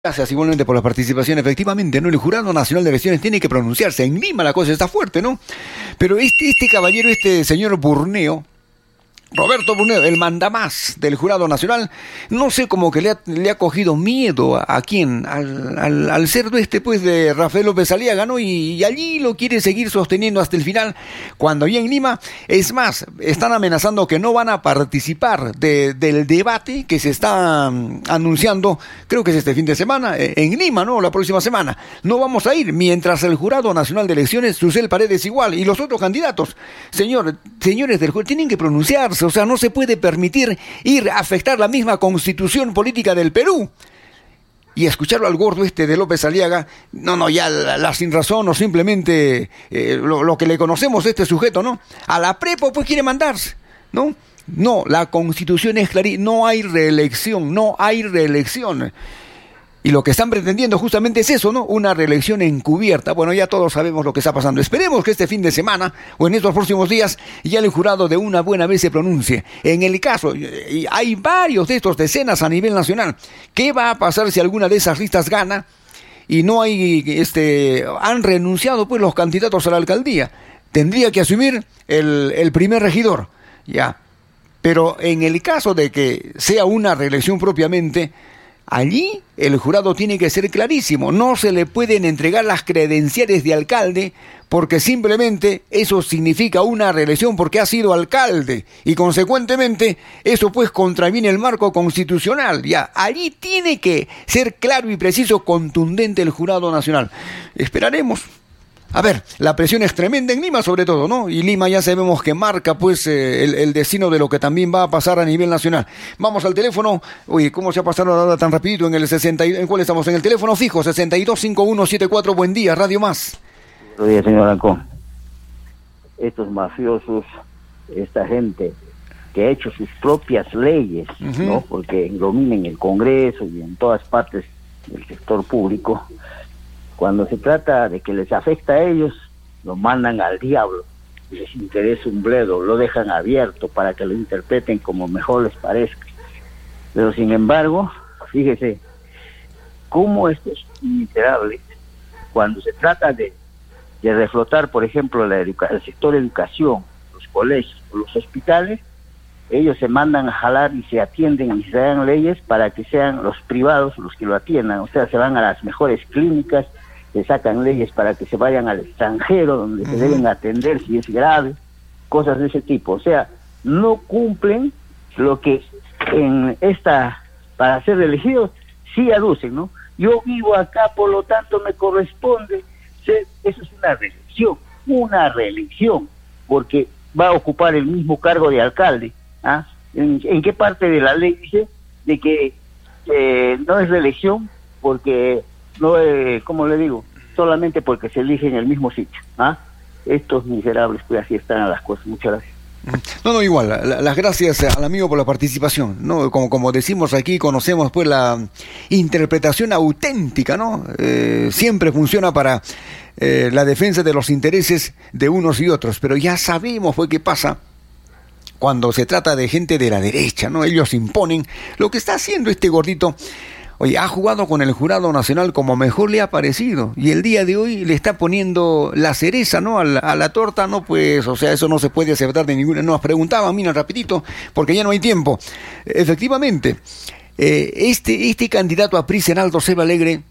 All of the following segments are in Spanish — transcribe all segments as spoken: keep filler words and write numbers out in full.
Gracias igualmente por la participación. Efectivamente, ¿no? El Jurado Nacional de Elecciones tiene que pronunciarse. En Lima la cosa está fuerte, ¿no? Pero este, este caballero, este señor Burneo, Roberto Burneo, el mandamás del Jurado Nacional, no sé, como que le ha, le ha cogido miedo a, a quién, al, al, al cerdo este, pues, de Rafael López Aliaga, ¿no? Y, y allí lo quiere seguir sosteniendo hasta el final, cuando ya en Lima, es más, están amenazando que no van a participar de, del debate que se está um, anunciando, creo que es este fin de semana, en Lima, ¿no? La próxima semana. No vamos a ir, mientras el Jurado Nacional de Elecciones, Susel Paredes igual, y los otros candidatos, señor, señores del juez, tienen que pronunciarse. O sea, no se puede permitir ir a afectar la misma constitución política del Perú. Y escucharlo al gordo este de López Aliaga, no, no, ya la, la sin razón o simplemente eh, lo, lo que le conocemos a este sujeto, ¿no? A la prepo pues quiere mandarse, ¿no? No, la constitución es clarísima, no hay reelección, no hay reelección. Y lo que están pretendiendo justamente es eso, ¿no? Una reelección encubierta. Bueno, ya todos sabemos lo que está pasando. Esperemos que este fin de semana o en estos próximos días ya el jurado de una buena vez se pronuncie. En el caso, y hay varios de estos, decenas a nivel nacional. ¿Qué va a pasar si alguna de esas listas gana y no hay, este, han renunciado pues los candidatos a la alcaldía? Tendría que asumir el, el primer regidor, ya. Pero en el caso de que sea una reelección propiamente, allí el jurado tiene que ser clarísimo. No se le pueden entregar las credenciales de alcalde porque simplemente eso significa una reelección porque ha sido alcalde y consecuentemente eso pues contraviene el marco constitucional. Ya, allí tiene que ser claro y preciso, contundente el Jurado Nacional. Esperaremos. A ver, la presión es tremenda en Lima sobre todo, ¿no? Y Lima ya sabemos que marca pues eh, el, el destino de lo que también va a pasar a nivel nacional. Vamos al teléfono. Oye, ¿cómo se ha pasado la hora tan rapidito en el sesenta? ¿En cuál estamos? En el teléfono fijo, sesenta y dos cincuenta y uno setenta y cuatro. Buen día, Radio Más. Buen día, señor Ancón. Estos mafiosos, esta gente que ha hecho sus propias leyes, uh-huh. ¿no? Porque domina en el Congreso y en todas partes del sector público. Cuando se trata de que les afecta a ellos, lo mandan al diablo, les interesa un bledo, lo dejan abierto para que lo interpreten como mejor les parezca. Pero sin embargo, fíjese, cómo estos miserables, cuando se trata de, de reflotar, por ejemplo, la educa- el sector de educación, los colegios, los hospitales, ellos se mandan a jalar y se atienden y se dan leyes para que sean los privados los que lo atiendan, o sea, se van a las mejores clínicas, se sacan leyes para que se vayan al extranjero donde uh-huh. se deben atender si es grave, cosas de ese tipo. O sea, no cumplen lo que en esta, para ser elegidos, sí aducen, ¿no? Yo vivo acá, por lo tanto me corresponde ser, eso es una reelección, una reelección, porque va a ocupar el mismo cargo de alcalde. ¿Ah? ¿En, ¿En qué parte de la ley dice de que eh, no es reelección porque no, eh, ¿cómo le digo? Solamente porque se elige en el mismo sitio. ¿Ah? Estos miserables, pues así están las cosas. Muchas gracias. No, no, igual, la, las gracias al amigo por la participación, ¿no? Como, como decimos aquí, conocemos pues la interpretación auténtica, ¿no? Eh, siempre funciona para eh, la defensa de los intereses de unos y otros, pero ya sabemos pues qué pasa cuando se trata de gente de la derecha, ¿no? Ellos imponen lo que está haciendo este gordito. Oye, ha jugado con el Jurado Nacional como mejor le ha parecido. Y el día de hoy le está poniendo la cereza, ¿no? A la, a la torta, ¿no? Pues, o sea, eso no se puede aceptar de ninguna. Nos preguntaban, mira, rapidito, porque ya no hay tiempo. Efectivamente, eh, este, este candidato a P R I, Zenaldo Ceba Alegre,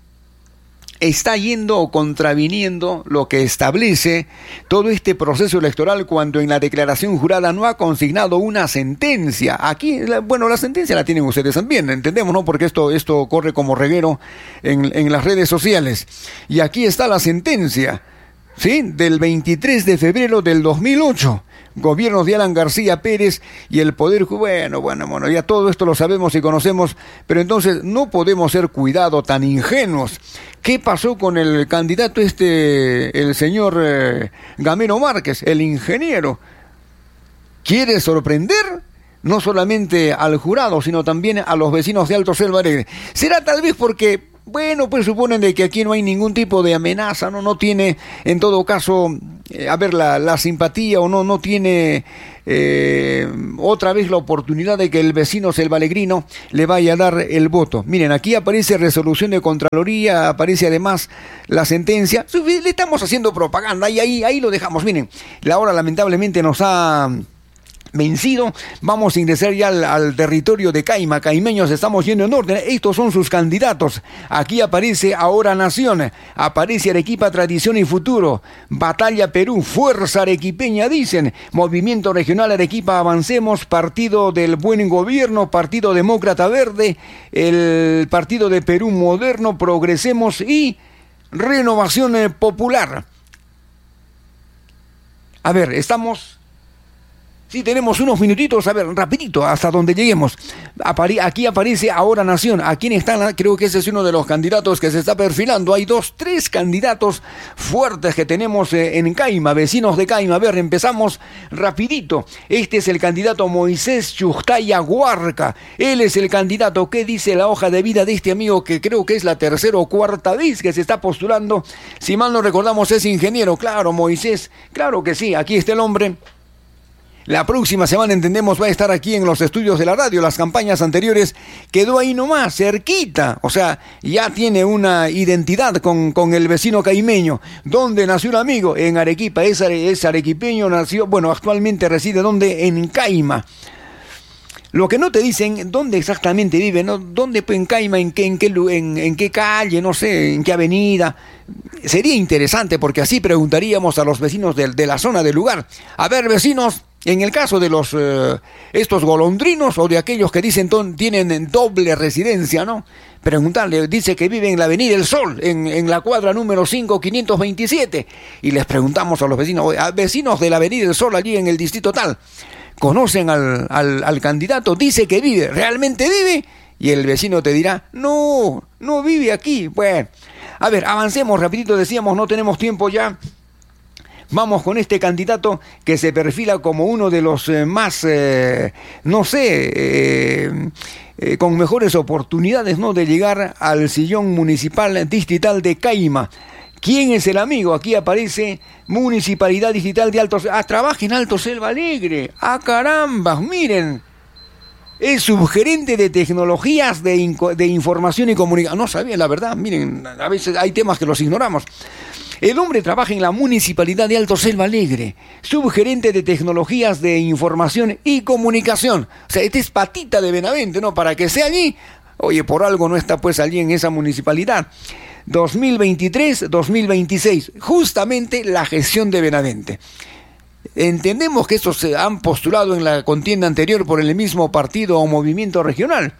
está yendo o contraviniendo lo que establece todo este proceso electoral cuando en la declaración jurada no ha consignado una sentencia. Aquí, la, bueno, la sentencia la tienen ustedes también, entendemos, ¿no? Porque esto, esto corre como reguero en, en las redes sociales. Y aquí está la sentencia, ¿sí? Del veintitrés de febrero del dos mil ocho. Gobiernos de Alan García Pérez y el Poder Bueno, bueno, bueno, ya todo esto lo sabemos y conocemos, pero entonces no podemos ser cuidado tan ingenuos. ¿Qué pasó con el candidato este, el señor eh, Gamero Márquez, el ingeniero? ¿Quiere sorprender? No solamente al jurado, sino también a los vecinos de Alto Ceba Alegre. ¿Será tal vez porque Bueno, pues suponen de que aquí no hay ningún tipo de amenaza, no, no tiene, en todo caso, eh, a ver, la, la simpatía o no, no tiene eh, otra vez la oportunidad de que el vecino selvalegrino le vaya a dar el voto. Miren, aquí aparece resolución de Contraloría, aparece además la sentencia. Le estamos haciendo propaganda y ahí, ahí lo dejamos. Miren, la hora lamentablemente nos ha vencido. Vamos a ingresar ya al, al territorio de Caima. Caimeños, estamos yendo en orden. Estos son sus candidatos. Aquí aparece Ahora Nación, aparece Arequipa Tradición y Futuro, Batalla Perú, Fuerza Arequipeña, dicen, Movimiento Regional Arequipa Avancemos, Partido del Buen Gobierno, Partido Demócrata Verde, el Partido de Perú Moderno, Progresemos y Renovación Popular. A ver, estamos... Sí, tenemos unos minutitos, a ver, rapidito, hasta donde lleguemos. Apari- aquí aparece Ahora Nación. ¿A quién están? Creo que ese es uno de los candidatos que se está perfilando. Hay dos, tres candidatos fuertes que tenemos eh, en Caima, vecinos de Caima. A ver, empezamos rapidito. Este es el candidato Moisés Chustaya Huarca. Él es el candidato. ¿Qué dice la hoja de vida de este amigo que creo que es la tercera o cuarta vez que se está postulando? Si mal no recordamos, es ingeniero. Claro, Moisés, claro que sí. Aquí está el hombre. La próxima semana, entendemos, va a estar aquí en los estudios de la radio. Las campañas anteriores quedó ahí nomás, cerquita. O sea, ya tiene una identidad con, con el vecino caimeño. ¿Dónde nació un amigo? En Arequipa. Es, are, es arequipeño, nació, bueno, actualmente reside, ¿dónde? En Caima. Lo que no te dicen, ¿dónde exactamente vive? ¿No? ¿Dónde en Caima? ¿En qué, en, qué, en, ¿En qué calle? No sé, ¿en qué avenida? Sería interesante porque así preguntaríamos a los vecinos de, de la zona del lugar. A ver, vecinos, en el caso de los eh, estos golondrinos o de aquellos que dicen ton, tienen doble residencia, ¿no? Preguntarle, dice que vive en la Avenida El Sol, en, en la cuadra número cinco quinientos veintisiete. Y les preguntamos a los vecinos, a vecinos de la Avenida El Sol allí en el distrito tal, ¿conocen al, al, al candidato? Dice que vive, ¿realmente vive? Y el vecino te dirá, no, no vive aquí. Bueno, a ver, avancemos rapidito, decíamos, no tenemos tiempo ya. Vamos con este candidato que se perfila como uno de los eh, más, eh, no sé, eh, eh, con mejores oportunidades, ¿no?, de llegar al sillón municipal distrital de Caima. ¿Quién es el amigo? Aquí aparece Municipalidad Distrital de Alto... Ah, trabaja en Alto Selva Alegre. ¡Ah, caramba! Miren. Es subgerente de tecnologías de, inco- de información y comunicación. No sabía, la verdad. Miren, a veces hay temas que los ignoramos. El hombre trabaja en la Municipalidad de Alto Selva Alegre, subgerente de tecnologías de información y comunicación. O sea, este es patita de Benavente, ¿no? Para que sea allí. Oye, por algo no está pues allí en esa municipalidad. dos mil veintitrés dos mil veintiséis, justamente la gestión de Benavente. Entendemos que estos se han postulado en la contienda anterior por el mismo partido o movimiento regional.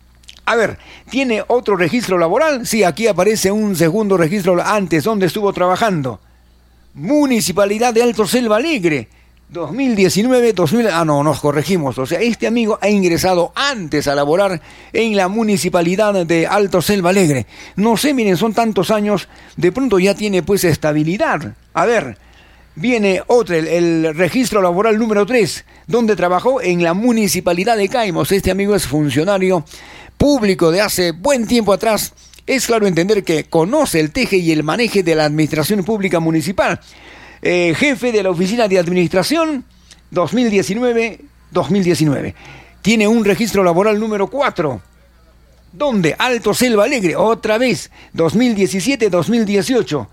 A ver, ¿tiene otro registro laboral? Sí, aquí aparece un segundo registro antes, donde estuvo trabajando. Municipalidad de Alto Selva Alegre, dos mil diecinueve dos mil... Ah, no, nos corregimos. O sea, este amigo ha ingresado antes a laborar en la Municipalidad de Alto Selva Alegre. No sé, miren, son tantos años, de pronto ya tiene pues estabilidad. A ver, viene otro, el, el registro laboral número tres, donde trabajó en la Municipalidad de Caima. Este amigo es funcionario público de hace buen tiempo atrás. Es claro entender que conoce el teje y el maneje de la administración pública municipal. Eh, jefe de la Oficina de Administración dos mil diecinueve dos mil diecinueve. Tiene un registro laboral número cuatro. ¿Dónde? Alto Selva Alegre, otra vez, dos mil diecisiete dos mil dieciocho.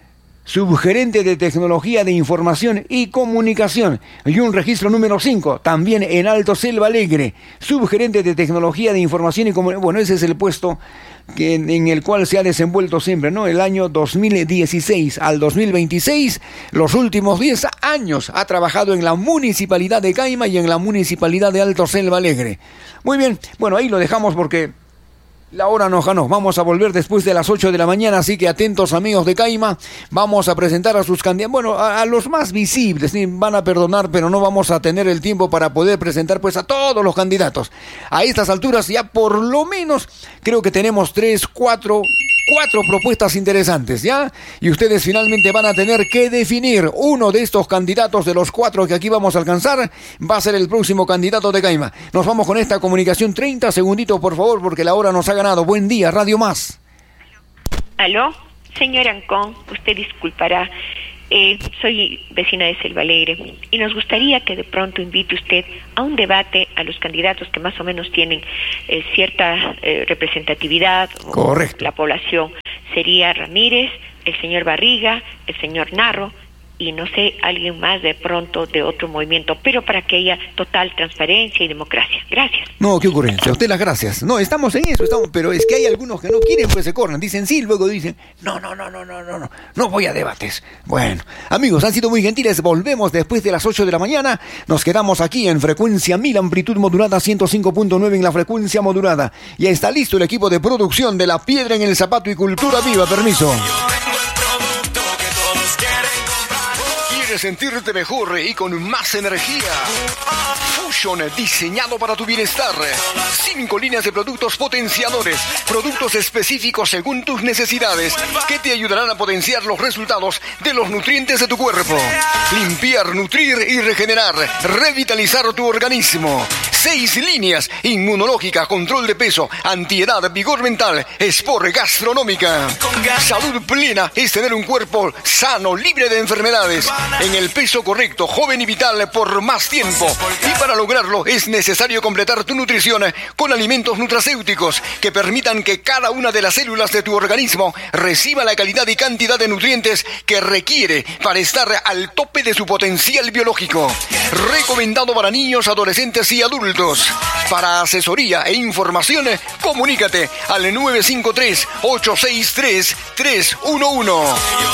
Subgerente de Tecnología de Información y Comunicación. Y un registro número cinco, también en Alto Selva Alegre. Subgerente de Tecnología de Información y Comunicación. Bueno, ese es el puesto que, en el cual se ha desenvuelto siempre, ¿no? El año dos mil dieciséis al dos mil veintiséis, los últimos diez años, ha trabajado en la Municipalidad de Caima y en la Municipalidad de Alto Selva Alegre. Muy bien, bueno, ahí lo dejamos porque la hora nos ganó. Vamos a volver después de las ocho de la mañana, así que atentos, amigos de Caima. Vamos a presentar a sus candidatos, bueno, a, a los más visibles, ¿sí? Van a perdonar, pero no vamos a tener el tiempo para poder presentar pues a todos los candidatos. A estas alturas ya por lo menos creo que tenemos tres, cuatro... Cuatro propuestas interesantes, ¿ya? Y ustedes finalmente van a tener que definir uno de estos candidatos de los cuatro que aquí vamos a alcanzar. Va a ser el próximo candidato de Caima. Nos vamos con esta comunicación. treinta segunditos, por favor, porque la hora nos ha ganado. Buen día, Radio Más. Aló, señor Ancón, usted disculpará, eh, soy vecina de Selva Alegre y nos gustaría que de pronto invite usted a un debate a los candidatos que más o menos tienen eh, cierta eh, representatividad. Correcto. La población sería Ramírez, el señor Barriga, el señor Narro y no sé, alguien más de pronto de otro movimiento, pero para que haya total transparencia y democracia. Gracias. No, qué ocurrencia, a usted las gracias. No, estamos en eso, estamos, pero es que hay algunos que no quieren, pues se corran, dicen sí, luego dicen, no, no, no, no, no, no, no, no voy a debates. Bueno, amigos, han sido muy gentiles, volvemos después de las ocho de la mañana, nos quedamos aquí en frecuencia mil, amplitud modulada ciento cinco punto nueve en la frecuencia modulada. Ya está listo el equipo de producción de La Piedra en el Zapato y Cultura Viva, permiso. ¿Quieres sentirte mejor y con más energía? Fusion, diseñado para tu bienestar. Cinco líneas de productos potenciadores, productos específicos según tus necesidades, que te ayudarán a potenciar los resultados de los nutrientes de tu cuerpo. Limpiar, nutrir y regenerar, revitalizar tu organismo. Seis líneas: inmunológica, control de peso, antiedad, vigor mental, sport, gastronómica. Salud plena es tener un cuerpo sano, libre de enfermedades, en el peso correcto, joven y vital por más tiempo. Y para lograrlo es necesario completar tu nutrición con alimentos nutracéuticos que permitan que cada una de las células de tu organismo reciba la calidad y cantidad de nutrientes que requiere para estar al tope de su potencial biológico. Recomendado para niños, adolescentes y adultos. Para asesoría e información, comunícate al nueve cinco tres, ocho seis tres, tres uno uno.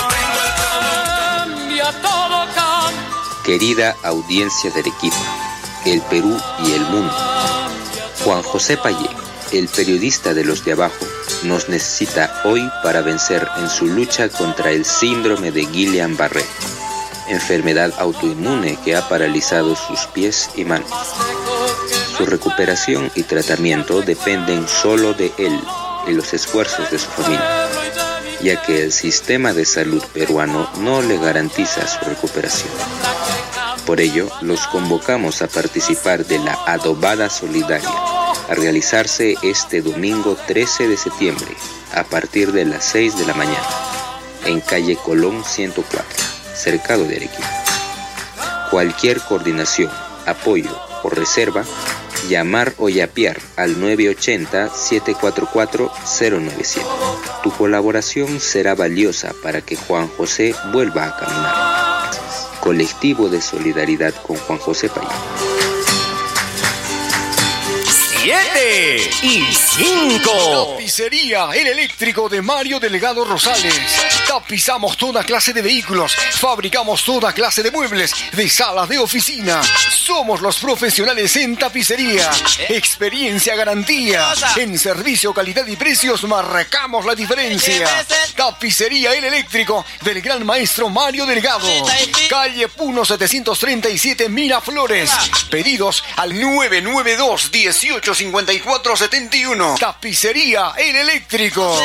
Querida audiencia de Arequipa, el Perú y el mundo, Juan José Payé, el periodista de los de abajo, nos necesita hoy para vencer en su lucha contra el síndrome de Guillain-Barré, enfermedad autoinmune que ha paralizado sus pies y manos. Su recuperación y tratamiento dependen solo de él y los esfuerzos de su familia, ya que el sistema de salud peruano no le garantiza su recuperación. Por ello, los convocamos a participar de la Adobada Solidaria, a realizarse este domingo trece de septiembre, a partir de las seis de la mañana, en calle Colón ciento cuatro, cercado de Arequipa. Cualquier coordinación, apoyo o reserva, llamar o yapear al nueve ocho cero, siete cuatro cuatro, cero nueve siete. Tu colaboración será valiosa para que Juan José vuelva a caminar. Colectivo de Solidaridad con Juan José Payé. siete y cinco. Tapicería El Eléctrico de Mario Delgado Rosales. Tapizamos toda clase de vehículos, fabricamos toda clase de muebles, de salas de oficina. Somos los profesionales en tapicería. Experiencia, garantía. En servicio, calidad y precios marcamos la diferencia. Tapicería El Eléctrico del gran maestro Mario Delgado. Calle Puno setecientos treinta y siete, Miraflores. Pedidos al nueve nueve dos, dieciocho cincuenta y cuatro setenta y uno. Tapicería El Eléctrico.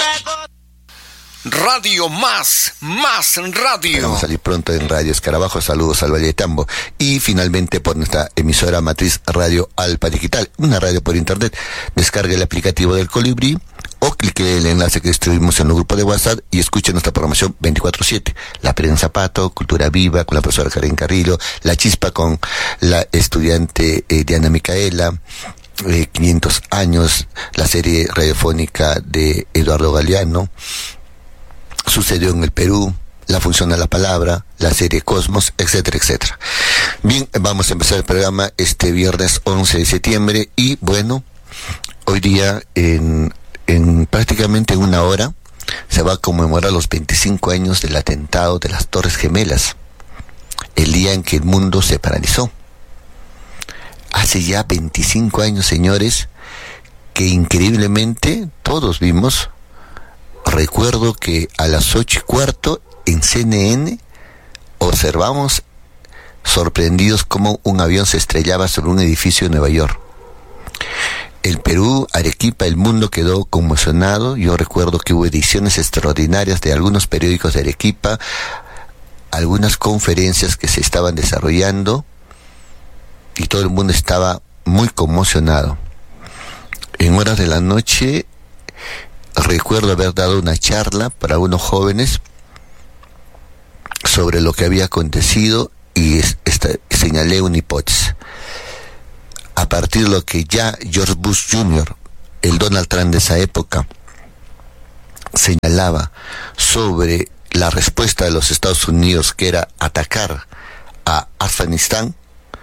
Radio Más, Más Radio. Vamos a salir pronto en Radio Escarabajo. Saludos al Valle de Tambo. Y finalmente por nuestra emisora matriz Radio Alpa Digital, una radio por internet. Descargue el aplicativo del Colibrí o clique el enlace que distribuimos en el grupo de WhatsApp y escuche nuestra programación veinticuatro siete. La Prensa Zapato, Cultura Viva con la profesora Karen Carrillo, La Chispa con la estudiante eh, Diana Micaela, eh, quinientos años, la serie radiofónica de Eduardo Galeano, Sucedió en el Perú, La Función de la Palabra, la serie Cosmos, etcétera, etcétera. Bien, vamos a empezar el programa este viernes once de septiembre y bueno, hoy día en, en prácticamente una hora se va a conmemorar los veinticinco años del atentado de las Torres Gemelas, el día en que el mundo se paralizó. Hace ya veinticinco años, señores, que increíblemente todos vimos. Recuerdo que a las ocho y cuarto en C N N observamos sorprendidos cómo un avión se estrellaba sobre un edificio en Nueva York. El Perú, Arequipa, el mundo quedó conmocionado. Yo recuerdo que hubo ediciones extraordinarias de algunos periódicos de Arequipa, algunas conferencias que se estaban desarrollando y todo el mundo estaba muy conmocionado. En horas de la noche recuerdo haber dado una charla para unos jóvenes sobre lo que había acontecido y es, esta, señalé una hipótesis. A partir de lo que ya George Bush junior, el Donald Trump de esa época, señalaba sobre la respuesta de los Estados Unidos, que era atacar a Afganistán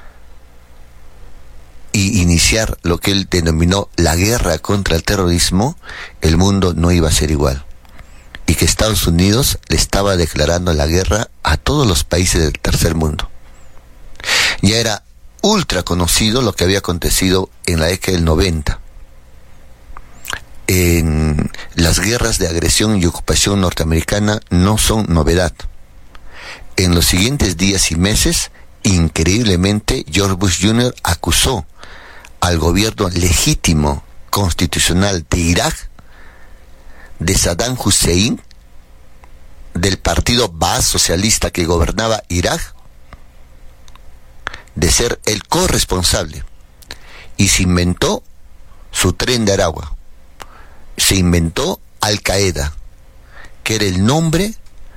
y iniciar lo que él denominó la guerra contra el terrorismo, el mundo no iba a ser igual. Y que Estados Unidos le estaba declarando la guerra a todos los países del tercer mundo. Ya era ultra conocido lo que había acontecido en la década del noventa. En las guerras de agresión y ocupación norteamericana no son novedad. En los siguientes días y meses, increíblemente, George Bush junior acusó al gobierno legítimo constitucional de Irak, de Saddam Hussein, del partido Baas socialista que gobernaba Irak, de ser el corresponsable, y se inventó su tren de Aragua, se inventó Al Qaeda, que era el nombre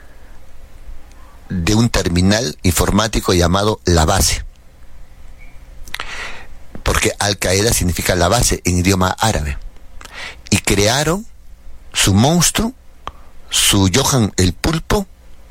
de un terminal informático llamado La Base, porque Al Qaeda significa la base en idioma árabe, y crearon su monstruo, su Johan el Pulpo,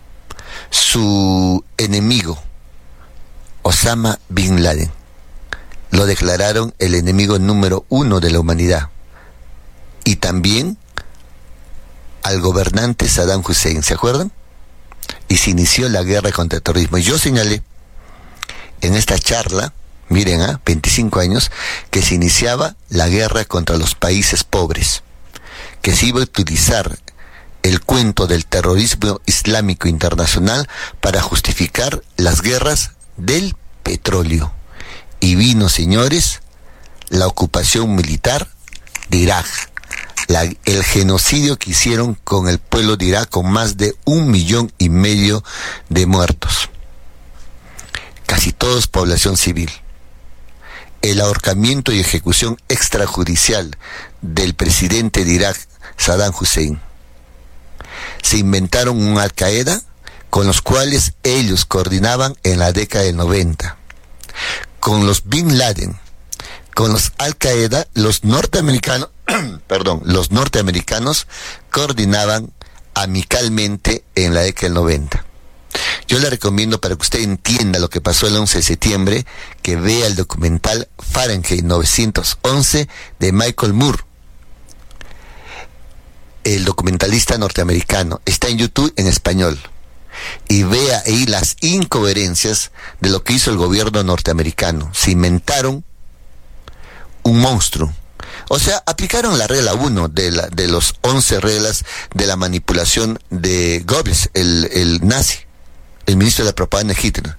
su enemigo, Osama Bin Laden. Lo declararon el enemigo número uno de la humanidad. Y también al gobernante Saddam Hussein, ¿se acuerdan? Y se inició la guerra contra el terrorismo. Y yo señalé en esta charla, miren, ¿ah? veinticinco años, que se iniciaba la guerra contra los países pobres, que se iba a utilizar el cuento del terrorismo islámico internacional para justificar las guerras del petróleo. Y vino, señores, la ocupación militar de Irak, la, el genocidio que hicieron con el pueblo de Irak, con más de un millón y medio de muertos, casi todos población civil. El ahorcamiento y ejecución extrajudicial del presidente de Irak, Saddam Hussein. Se inventaron un Al Qaeda con los cuales ellos coordinaban en la década del noventa. Con los Bin Laden, con los Al Qaeda, los norteamericanos, perdón, los norteamericanos coordinaban amicalmente en la década del noventa. Yo le recomiendo, para que usted entienda lo que pasó el once de septiembre, que vea el documental Fahrenheit novecientos once de Michael Moore, el documentalista norteamericano. Está en YouTube en español. Y vea ahí las incoherencias de lo que hizo el gobierno norteamericano. Se inventaron un monstruo. O sea, aplicaron la regla uno de, la, de los once reglas de la manipulación de Goebbels, el, el nazi, el ministro de la propaganda de Hitler.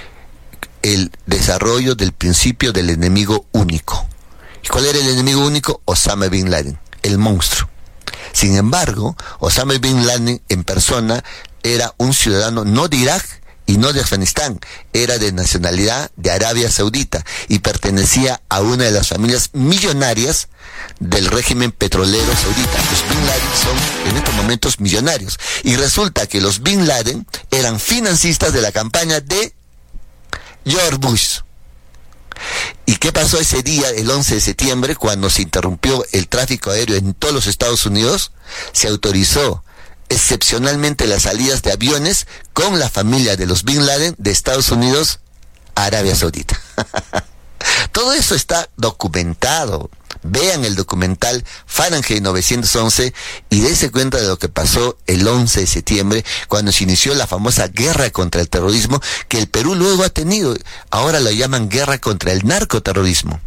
El desarrollo del principio del enemigo único. ¿Y cuál era el enemigo único? Osama Bin Laden, el monstruo. Sin embargo, Osama Bin Laden en persona era un ciudadano no de Irak y no de Afganistán, era de nacionalidad de Arabia Saudita y pertenecía a una de las familias millonarias del régimen petrolero saudita. Los Bin Laden son en estos momentos millonarios. Y resulta que los Bin Laden eran financistas de la campaña de George Bush. ¿Y qué pasó ese día, el once de septiembre, cuando se interrumpió el tráfico aéreo en todos los Estados Unidos? Se autorizó excepcionalmente las salidas de aviones con la familia de los Bin Laden de Estados Unidos a Arabia Saudita. Todo eso está documentado. Vean el documental Fahrenheit novecientos once y dense cuenta de lo que pasó el once de septiembre, cuando se inició la famosa guerra contra el terrorismo, que el Perú luego ha tenido. Ahora lo llaman guerra contra el narcoterrorismo.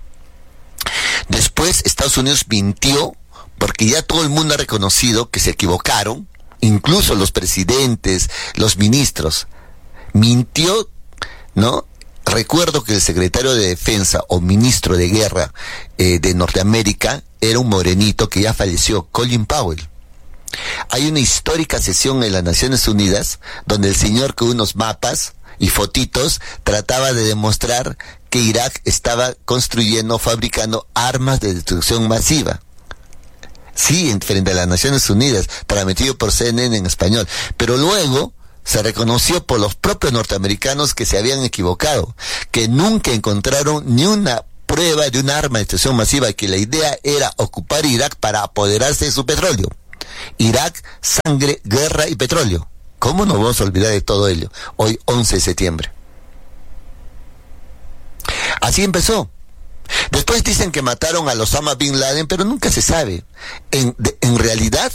Después Estados Unidos mintió, porque ya todo el mundo ha reconocido que se equivocaron, incluso los presidentes, los ministros. Mintió, ¿no? Recuerdo que el secretario de Defensa o ministro de Guerra eh, de Norteamérica era un morenito que ya falleció, Colin Powell. Hay una histórica sesión en las Naciones Unidas donde el señor, con unos mapas y fotitos, trataba de demostrar que Irak estaba construyendo, fabricando armas de destrucción masiva. Sí, frente a las Naciones Unidas, transmitido por C N N en español. Pero luego se reconoció por los propios norteamericanos que se habían equivocado, que nunca encontraron ni una prueba de un arma de destrucción masiva, y que la idea era ocupar Irak para apoderarse de su petróleo. Irak, sangre, guerra y petróleo. ¿Cómo nos vamos a olvidar de todo ello? Hoy, once de septiembre. Así empezó. Después dicen que mataron a Osama Bin Laden, pero nunca se sabe. En, de, en realidad,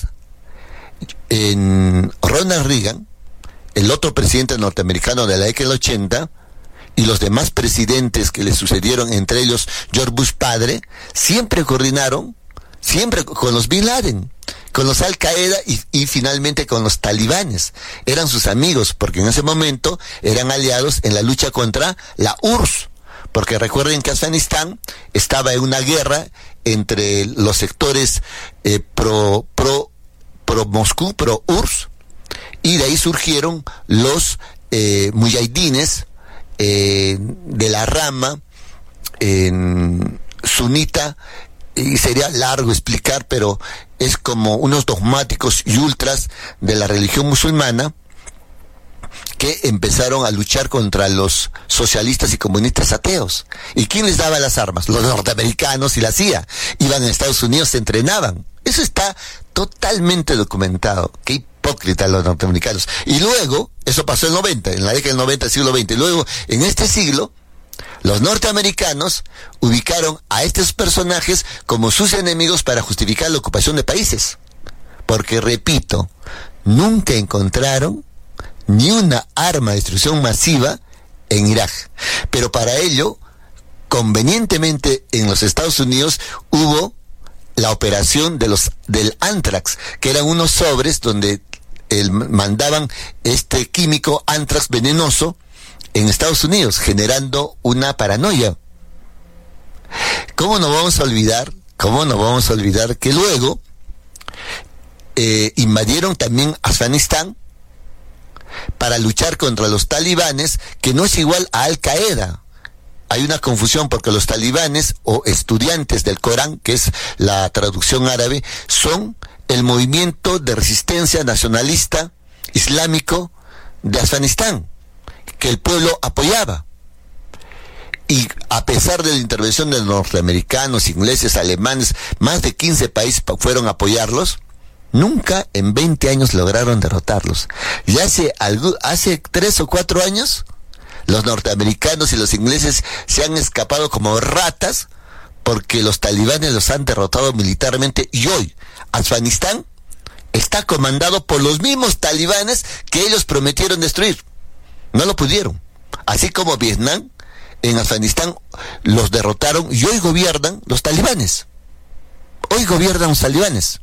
en Ronald Reagan, el otro presidente norteamericano de la década del ochenta, y los demás presidentes que le sucedieron, entre ellos George Bush padre, siempre coordinaron, siempre con los Bin Laden, con los Al Qaeda y, y finalmente con los talibanes. Eran sus amigos, porque en ese momento eran aliados en la lucha contra la U R S S. Porque recuerden que Afganistán estaba en una guerra entre los sectores eh, pro, pro, pro Moscú, pro U R S S, y de ahí surgieron los eh, mujahidines eh, de la rama eh, sunita, y sería largo explicar, pero es como unos dogmáticos y ultras de la religión musulmana, que empezaron a luchar contra los socialistas y comunistas ateos. ¿Y quién les daba las armas? Los norteamericanos y la C I A. Iban a Estados Unidos, se entrenaban. Eso está totalmente documentado. Qué hipócritas los norteamericanos. Y luego, eso pasó en noventa, en la década del noventa del siglo veinte. Y luego, en este siglo, los norteamericanos ubicaron a estos personajes como sus enemigos para justificar la ocupación de países. Porque, repito, nunca encontraron ni una arma de destrucción masiva en Irak. Pero para ello, convenientemente, en los Estados Unidos hubo la operación de los del Anthrax, que eran unos sobres donde el, mandaban este químico Anthrax venenoso en Estados Unidos, generando una paranoia. ¿Cómo nos vamos a olvidar? ¿Cómo nos vamos a olvidar que luego eh, invadieron también Afganistán para luchar contra los talibanes, que no es igual a Al Qaeda? Hay una confusión, porque los talibanes, o estudiantes del Corán, que es la traducción árabe, son el movimiento de resistencia nacionalista islámico de Afganistán, que el pueblo apoyaba. Y a pesar de la intervención de los norteamericanos, ingleses, alemanes, más de quince países fueron a apoyarlos, nunca en veinte años lograron derrotarlos. Y hace, algo, hace tres o cuatro años, los norteamericanos y los ingleses se han escapado como ratas, porque los talibanes los han derrotado militarmente, y hoy Afganistán está comandado por los mismos talibanes que ellos prometieron destruir. No lo pudieron. Así como Vietnam, en Afganistán los derrotaron, y hoy gobiernan los talibanes. Hoy gobiernan los talibanes.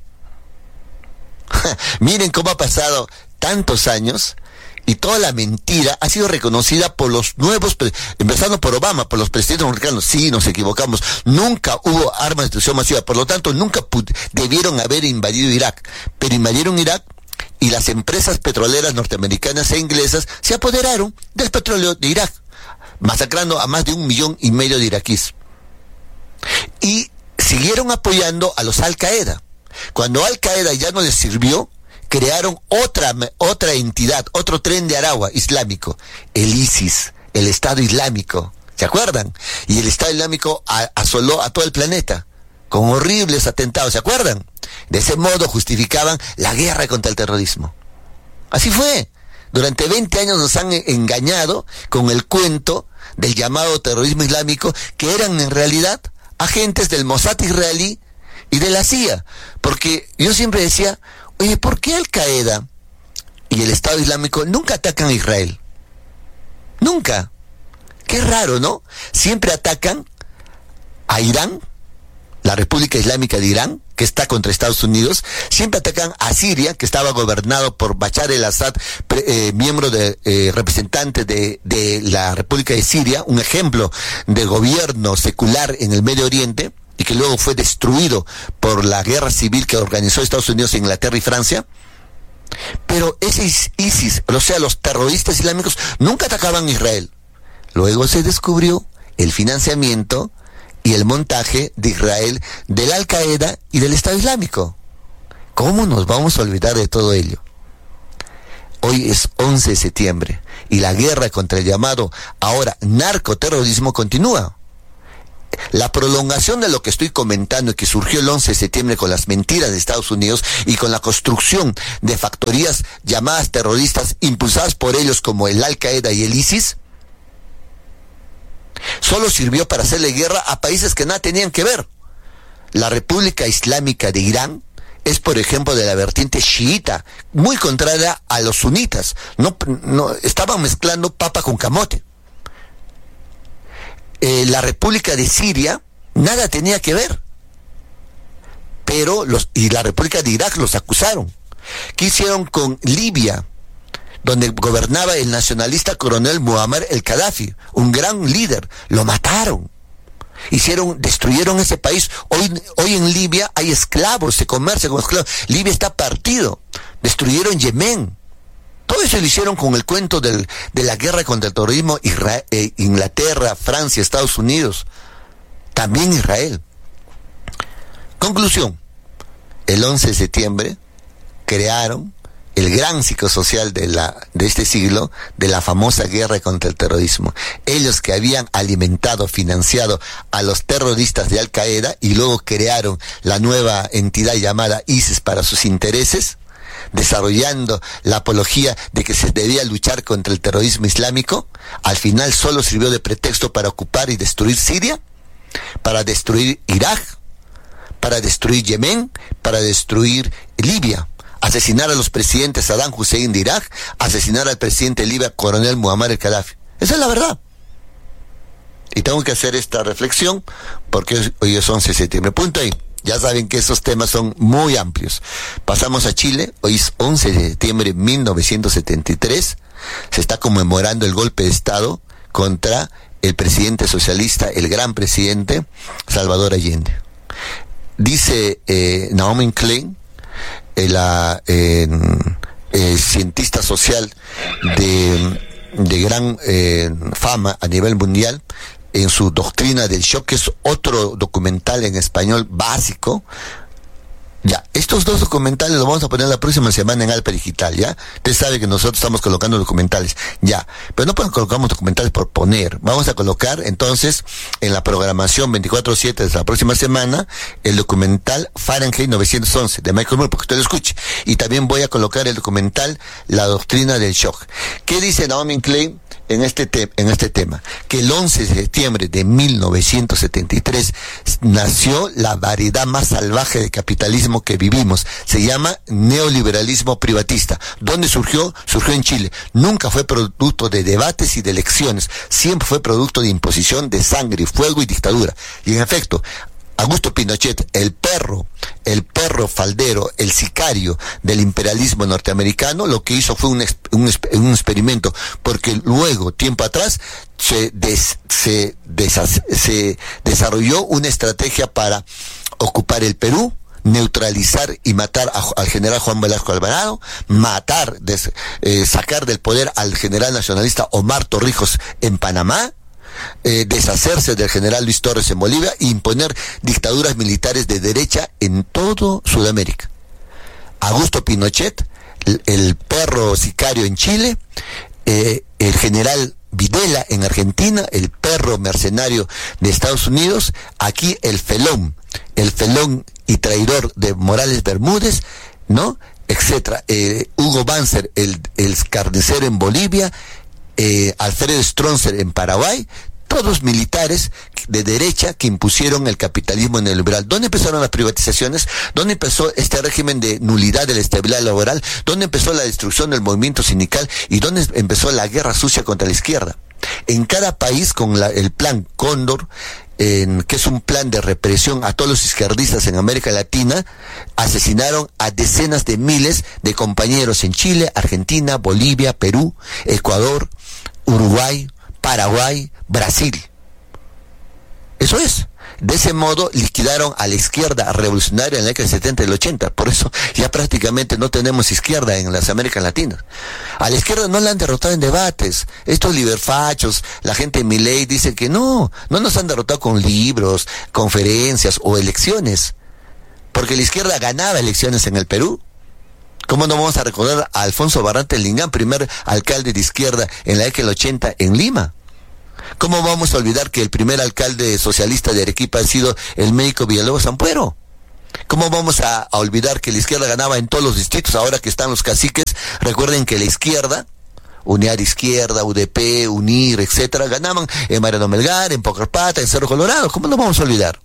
Miren cómo ha pasado tantos años, y toda la mentira ha sido reconocida por los nuevos, empezando por Obama, por los presidentes norteamericanos. Sí, nos equivocamos, nunca hubo armas de destrucción masiva, por lo tanto nunca debieron haber invadido Irak, pero invadieron Irak, y las empresas petroleras norteamericanas e inglesas se apoderaron del petróleo de Irak, masacrando a más de un millón y medio de iraquíes, y siguieron apoyando a los Al Qaeda. Cuando Al Qaeda ya no les sirvió, crearon otra, otra entidad, otro tren de Aragua islámico, el ISIS, el Estado Islámico, ¿se acuerdan? Y el Estado Islámico a, asoló a todo el planeta, con horribles atentados, ¿se acuerdan? De ese modo justificaban la guerra contra el terrorismo. Así fue. Durante veinte años nos han engañado con el cuento del llamado terrorismo islámico, que eran en realidad agentes del Mossad israelí y de la C I A. Porque yo siempre decía, oye, ¿por qué Al Qaeda y el Estado Islámico nunca atacan a Israel? Nunca. Qué raro, ¿no? Siempre atacan a Irán, la República Islámica de Irán, que está contra Estados Unidos. Siempre atacan a Siria, que estaba gobernado por Bashar el-Assad, eh, miembro de, eh, representante de, de la República de Siria, un ejemplo de gobierno secular en el Medio Oriente, y que luego fue destruido por la guerra civil que organizó Estados Unidos, Inglaterra y Francia. Pero ese ISIS, o sea, los terroristas islámicos, nunca atacaban a Israel. Luego se descubrió el financiamiento y el montaje de Israel, del Al Qaeda y del Estado Islámico. ¿Cómo nos vamos a olvidar de todo ello? Hoy es once de septiembre y la guerra contra el llamado ahora narcoterrorismo continúa. La prolongación de lo que estoy comentando y que surgió el once de septiembre con las mentiras de Estados Unidos y con la construcción de factorías llamadas terroristas impulsadas por ellos como el Al-Qaeda y el ISIS, solo sirvió para hacerle guerra a países que nada tenían que ver. La República Islámica de Irán es, por ejemplo, de la vertiente chiita, muy contraria a los sunitas. No, no, estaban mezclando papa con camote. Eh, la República de Siria nada tenía que ver, pero los y la República de Irak los acusaron. ¿Qué hicieron con Libia, donde gobernaba el nacionalista coronel Muammar el Gaddafi, un gran líder? Lo mataron. Hicieron, destruyeron ese país. Hoy, hoy en Libia hay esclavos, se comercia con esclavos. Libia está partido. Destruyeron Yemen. Todo eso lo hicieron con el cuento del, de la guerra contra el terrorismo. Israel, eh, Inglaterra, Francia, Estados Unidos, también Israel. Conclusión: el once de septiembre crearon el gran psicosocial de la de este siglo, de la famosa guerra contra el terrorismo. Ellos que habían alimentado, financiado a los terroristas de Al-Qaeda y luego crearon la nueva entidad llamada ISIS para sus intereses, desarrollando la apología de que se debía luchar contra el terrorismo islámico, al final solo sirvió de pretexto para ocupar y destruir Siria, para destruir Irak, para destruir Yemen, para destruir Libia, asesinar a los presidentes Saddam Hussein de Irak, asesinar al presidente de Libia, coronel Muammar el Gaddafi. Esa es la verdad. Y tengo que hacer esta reflexión porque hoy es once de septiembre. Punto ahí. Ya saben que esos temas son muy amplios. Pasamos a Chile. Hoy es once de septiembre de mil novecientos setenta y tres. Se está conmemorando el golpe de Estado contra el presidente socialista, el gran presidente Salvador Allende. Dice eh, Naomi Klein, eh, la eh, eh, cientista social de, de gran eh, fama a nivel mundial, en su Doctrina del Shock, que es otro documental en español básico. Ya, estos dos documentales los vamos a poner la próxima semana en Alpa Digital, ¿ya? Usted sabe que nosotros estamos colocando documentales, ya. Pero no colocamos documentales por poner. Vamos a colocar, entonces, en la programación veinticuatro siete de la próxima semana, el documental Fahrenheit novecientos once, de Michael Moore, para que usted lo escuche. Y también voy a colocar el documental La Doctrina del Shock. ¿Qué dice Naomi Klein en este, te en este tema? Que el once de septiembre de mil novecientos setenta y tres nació la variedad más salvaje de capitalismo que vivimos. Se llama neoliberalismo privatista. ¿Dónde surgió? Surgió en Chile. Nunca fue producto de debates y de elecciones. Siempre fue producto de imposición de sangre, fuego y dictadura. Y en efecto, Augusto Pinochet, el perro, el perro faldero, el sicario del imperialismo norteamericano, lo que hizo fue un, un, un experimento, porque luego, tiempo atrás, se, des, se, desas, se desarrolló una estrategia para ocupar el Perú, neutralizar y matar a, al general Juan Velasco Alvarado, matar, des, eh, sacar del poder al general nacionalista Omar Torrijos en Panamá, Eh, deshacerse del general Luis Torres en Bolivia e imponer dictaduras militares de derecha en todo Sudamérica. Augusto Pinochet, el, el perro sicario en Chile, eh, el general Videla en Argentina, el perro mercenario de Estados Unidos, aquí el felón, el felón y traidor de Morales Bermúdez, ¿no? Etcétera. Eh, Hugo Banzer, el, el carnicero en Bolivia, Eh, Alfredo Stronzer en Paraguay, todos militares de derecha que impusieron el capitalismo neoliberal. ¿Dónde empezaron las privatizaciones? ¿Dónde empezó este régimen de nulidad de la estabilidad laboral? ¿Dónde empezó la destrucción del movimiento sindical? ¿Y dónde empezó la guerra sucia contra la izquierda? En cada país, con la, el plan Cóndor, en, que es un plan de represión a todos los izquierdistas en América Latina, asesinaron a decenas de miles de compañeros en Chile, Argentina, Bolivia, Perú, Ecuador, Uruguay, Paraguay, Brasil. Eso es. De ese modo liquidaron a la izquierda revolucionaria en la década del setenta y el ochenta. Por eso ya prácticamente no tenemos izquierda en las Américas Latinas. A la izquierda no la han derrotado en debates. Estos liberfachos, la gente de Milei dice que no, no nos han derrotado con libros, conferencias o elecciones. porque la izquierda ganaba elecciones en el Perú. ¿Cómo no vamos a recordar a Alfonso Barrantes Lingán, primer alcalde de izquierda en la década del ochenta en Lima? ¿Cómo vamos a olvidar que el primer alcalde socialista de Arequipa ha sido el médico Villalobos Ampuero? ¿Cómo vamos a, a olvidar que la izquierda ganaba en todos los distritos ahora que están los caciques? Recuerden que la izquierda, Unidad Izquierda, U D P, UNIR, etcétera, ganaban en Mariano Melgar, en Pocarpata, en Cerro Colorado. ¿Cómo no vamos a olvidar?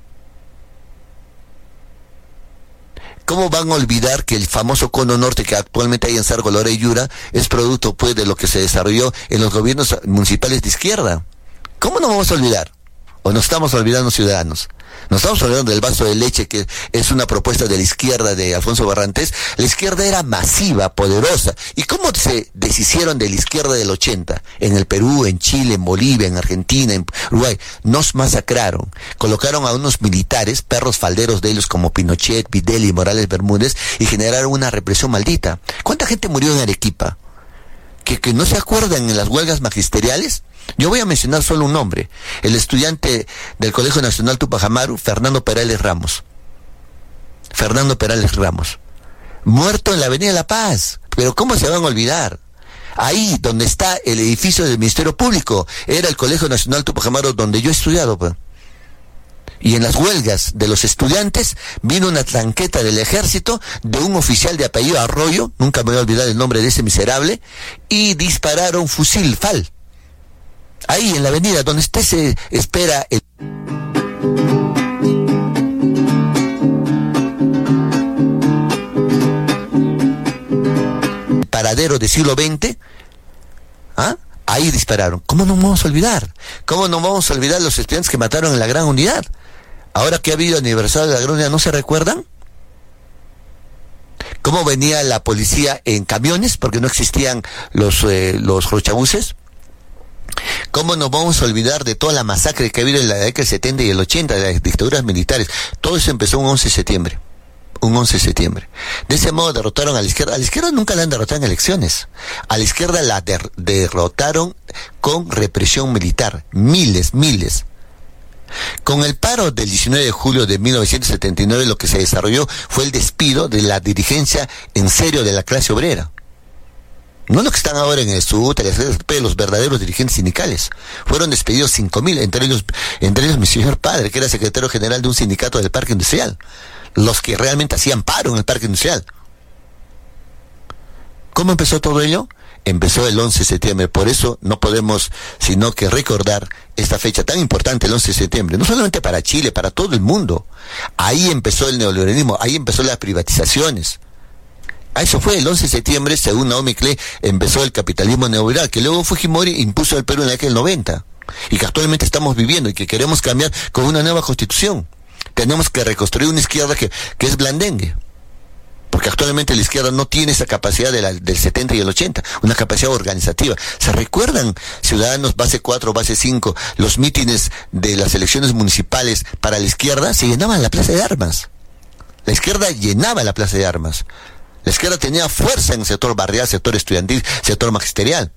¿Cómo van a olvidar que el famoso Cono Norte que actualmente hay en Cerro Colorado y Yura es producto pues de lo que se desarrolló en los gobiernos municipales de izquierda? ¿Cómo no vamos a olvidar? ¿O nos estamos olvidando, ciudadanos? Nos estamos olvidando del vaso de leche, que es una propuesta de la izquierda de Alfonso Barrantes. La izquierda era masiva, poderosa. ¿Y cómo se deshicieron de la izquierda del ochenta? En el Perú, en Chile, en Bolivia, en Argentina, en Uruguay. Nos masacraron. Colocaron a unos militares, perros falderos de ellos como Pinochet, Videla y Morales Bermúdez, y generaron una represión maldita. ¿Cuánta gente murió en Arequipa? ¿Que, que no se acuerdan en las huelgas magisteriales? Yo voy a mencionar solo un nombre, el estudiante del Colegio Nacional Tupac Amaru, Fernando Perales Ramos. Fernando Perales Ramos, muerto en la Avenida La Paz. Pero ¿cómo se van a olvidar? Ahí donde está el edificio del Ministerio Público, era el Colegio Nacional Tupac Amaru donde yo he estudiado, pues. Y en las huelgas de los estudiantes vino una tranqueta del ejército de un oficial de apellido Arroyo, nunca me voy a olvidar el nombre de ese miserable, y dispararon fusil F A L. Ahí en la avenida donde usted se espera el paradero del siglo veinte, ¿ah? Ahí dispararon. ¿Cómo no vamos a olvidar? ¿Cómo no vamos a olvidar los estudiantes que mataron en la Gran Unidad? Ahora que ha habido aniversario de la Gran Unidad, ¿no se recuerdan? ¿Cómo venía la policía en camiones? Porque no existían los, eh, los rochabuses. ¿Cómo nos vamos a olvidar de toda la masacre que ha habido en la década del setenta y el ochenta, de las dictaduras militares? Todo eso empezó un once de septiembre. Un once de septiembre. De ese modo derrotaron a la izquierda. A la izquierda nunca la han derrotado en elecciones. A la izquierda la der- derrotaron con represión militar. Miles, miles. Con el paro del diecinueve de julio de mil novecientos setenta y nueve, lo que se desarrolló fue el despido de la dirigencia en serio de la clase obrera. No los que están ahora en el SUT, los verdaderos dirigentes sindicales. Fueron despedidos cinco mil, entre ellos, entre ellos mi señor padre, que era secretario general de un sindicato del Parque Industrial. Los que realmente hacían paro en el Parque Industrial. ¿Cómo empezó todo ello? Empezó el once de septiembre, por eso no podemos sino que recordar esta fecha tan importante, el once de septiembre, no solamente para Chile, para todo el mundo. Ahí empezó el neoliberalismo, ahí empezó las privatizaciones. A eso fue el once de septiembre, según Naomi Klein, empezó el capitalismo neoliberal, que luego Fujimori impuso al Perú en la década del noventa, y que actualmente estamos viviendo y que queremos cambiar con una nueva constitución. Tenemos que reconstruir una izquierda que, que es blandengue. Porque actualmente la izquierda no tiene esa capacidad de la, del setenta y el ochenta, una capacidad organizativa. ¿Se recuerdan, ciudadanos, base cuatro, base cinco, los mítines de las elecciones municipales para la izquierda? Se llenaban la plaza de armas. La izquierda llenaba la plaza de armas. La izquierda tenía fuerza en el sector barrial, sector estudiantil, sector magisterial.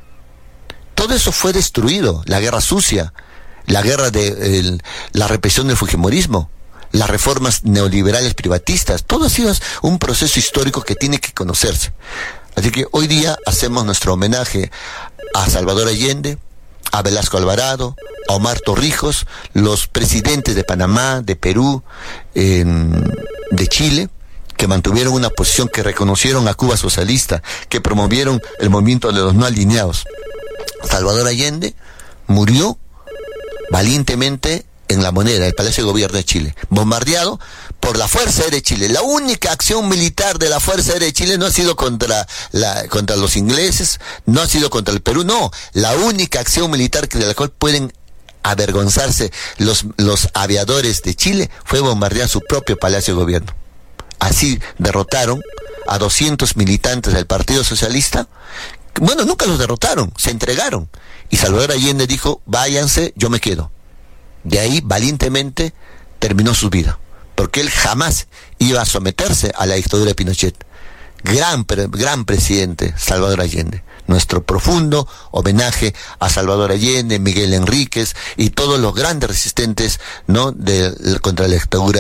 Todo eso fue destruido. La guerra sucia, la guerra de el, la represión del fujimorismo, las reformas neoliberales privatistas, todo ha sido un proceso histórico que tiene que conocerse. Así que hoy día hacemos nuestro homenaje a Salvador Allende, a Velasco Alvarado, a Omar Torrijos, los presidentes de Panamá, de Perú, eh, de Chile, que mantuvieron una posición, que reconocieron a Cuba socialista, que promovieron el movimiento de los no alineados. Salvador Allende murió valientemente en La Moneda, el Palacio de Gobierno de Chile, bombardeado por la Fuerza Aérea de Chile. La única acción militar de la Fuerza Aérea de Chile no ha sido contra la contra los ingleses, no ha sido contra el Perú, no. La única acción militar de la cual pueden avergonzarse los, los aviadores de Chile fue bombardear su propio Palacio de Gobierno. Así derrotaron a doscientos militantes del Partido Socialista. Bueno, nunca los derrotaron, se entregaron. Y Salvador Allende dijo, váyanse, yo me quedo. De ahí, valientemente, terminó su vida. Porque él jamás iba a someterse a la dictadura de Pinochet. Gran, gran presidente, Salvador Allende. Nuestro profundo homenaje a Salvador Allende, Miguel Enríquez y todos los grandes resistentes, ¿no?, de, de, contra la dictadura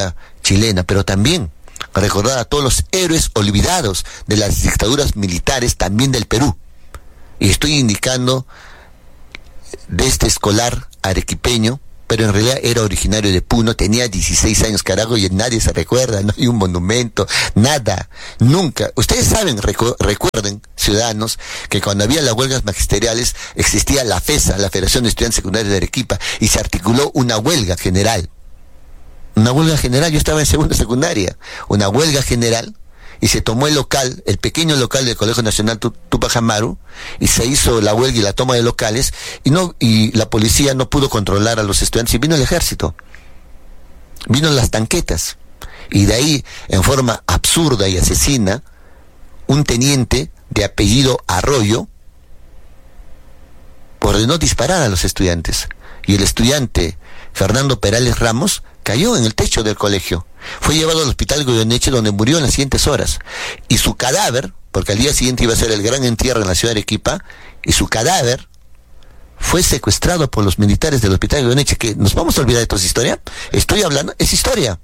chilena, pero también recordar a todos los héroes olvidados de las dictaduras militares, también del Perú. Y estoy indicando de este escolar arequipeño, pero en realidad era originario de Puno, tenía dieciséis años, carajo, y nadie se recuerda, no hay un monumento, nada, nunca. Ustedes saben, recu- recuerden, ciudadanos, que cuando había las huelgas magisteriales existía la FESA, la Federación de Estudiantes Secundarios de Arequipa, y se articuló una huelga general. Una huelga general, yo estaba en segunda secundaria, una huelga general, y se tomó el local, el pequeño local del Colegio Nacional Tupac Amaru, y se hizo la huelga y la toma de locales, y no y la policía no pudo controlar a los estudiantes, y vino el ejército, vino las tanquetas, y de ahí, en forma absurda y asesina, un teniente de apellido Arroyo ordenó disparar a los estudiantes, y el estudiante Fernando Perales Ramos cayó en el techo del colegio. Fue llevado al hospital Goyeneche, donde murió en las siguientes horas. Y su cadáver, porque al día siguiente iba a ser el gran entierro en la ciudad de Arequipa, y su cadáver fue secuestrado por los militares del hospital Goyeneche. ¿Que nos vamos a olvidar de toda esa historia? Estoy hablando, es historia.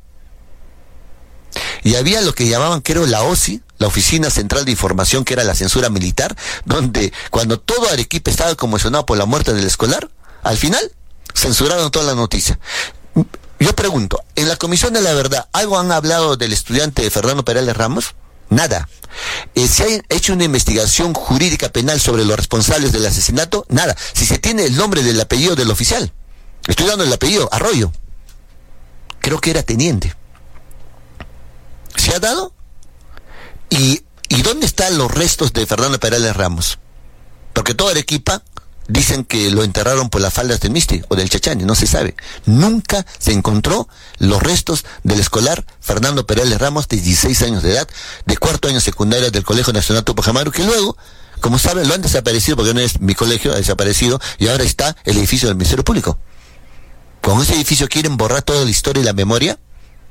Y había lo que llamaban, creo, la O S I, la Oficina Central de Información, que era la censura militar, donde cuando todo Arequipa estaba conmocionado por la muerte del escolar, al final censuraron toda la noticia. Yo pregunto, en la Comisión de la Verdad, ¿algo han hablado del estudiante Fernando Perales Ramos? Nada. Eh, ¿Se ha hecho una investigación jurídica penal sobre los responsables del asesinato? Nada. Si se tiene el nombre del apellido del oficial, estoy dando el apellido, Arroyo, creo que era teniente. ¿Se ha dado? ¿Y, y dónde están los restos de Fernando Perales Ramos? Porque toda Arequipa dicen que lo enterraron por las faldas del Misti o del Chachani, no se sabe. Nunca se encontró los restos del escolar Fernando Perales Ramos, de dieciséis años de edad, de cuarto año secundaria del Colegio Nacional Tupac Amaru, que luego, como saben, lo han desaparecido, porque no es mi colegio, ha desaparecido, y ahora está el edificio del Ministerio Público. Con ese edificio quieren borrar toda la historia y la memoria.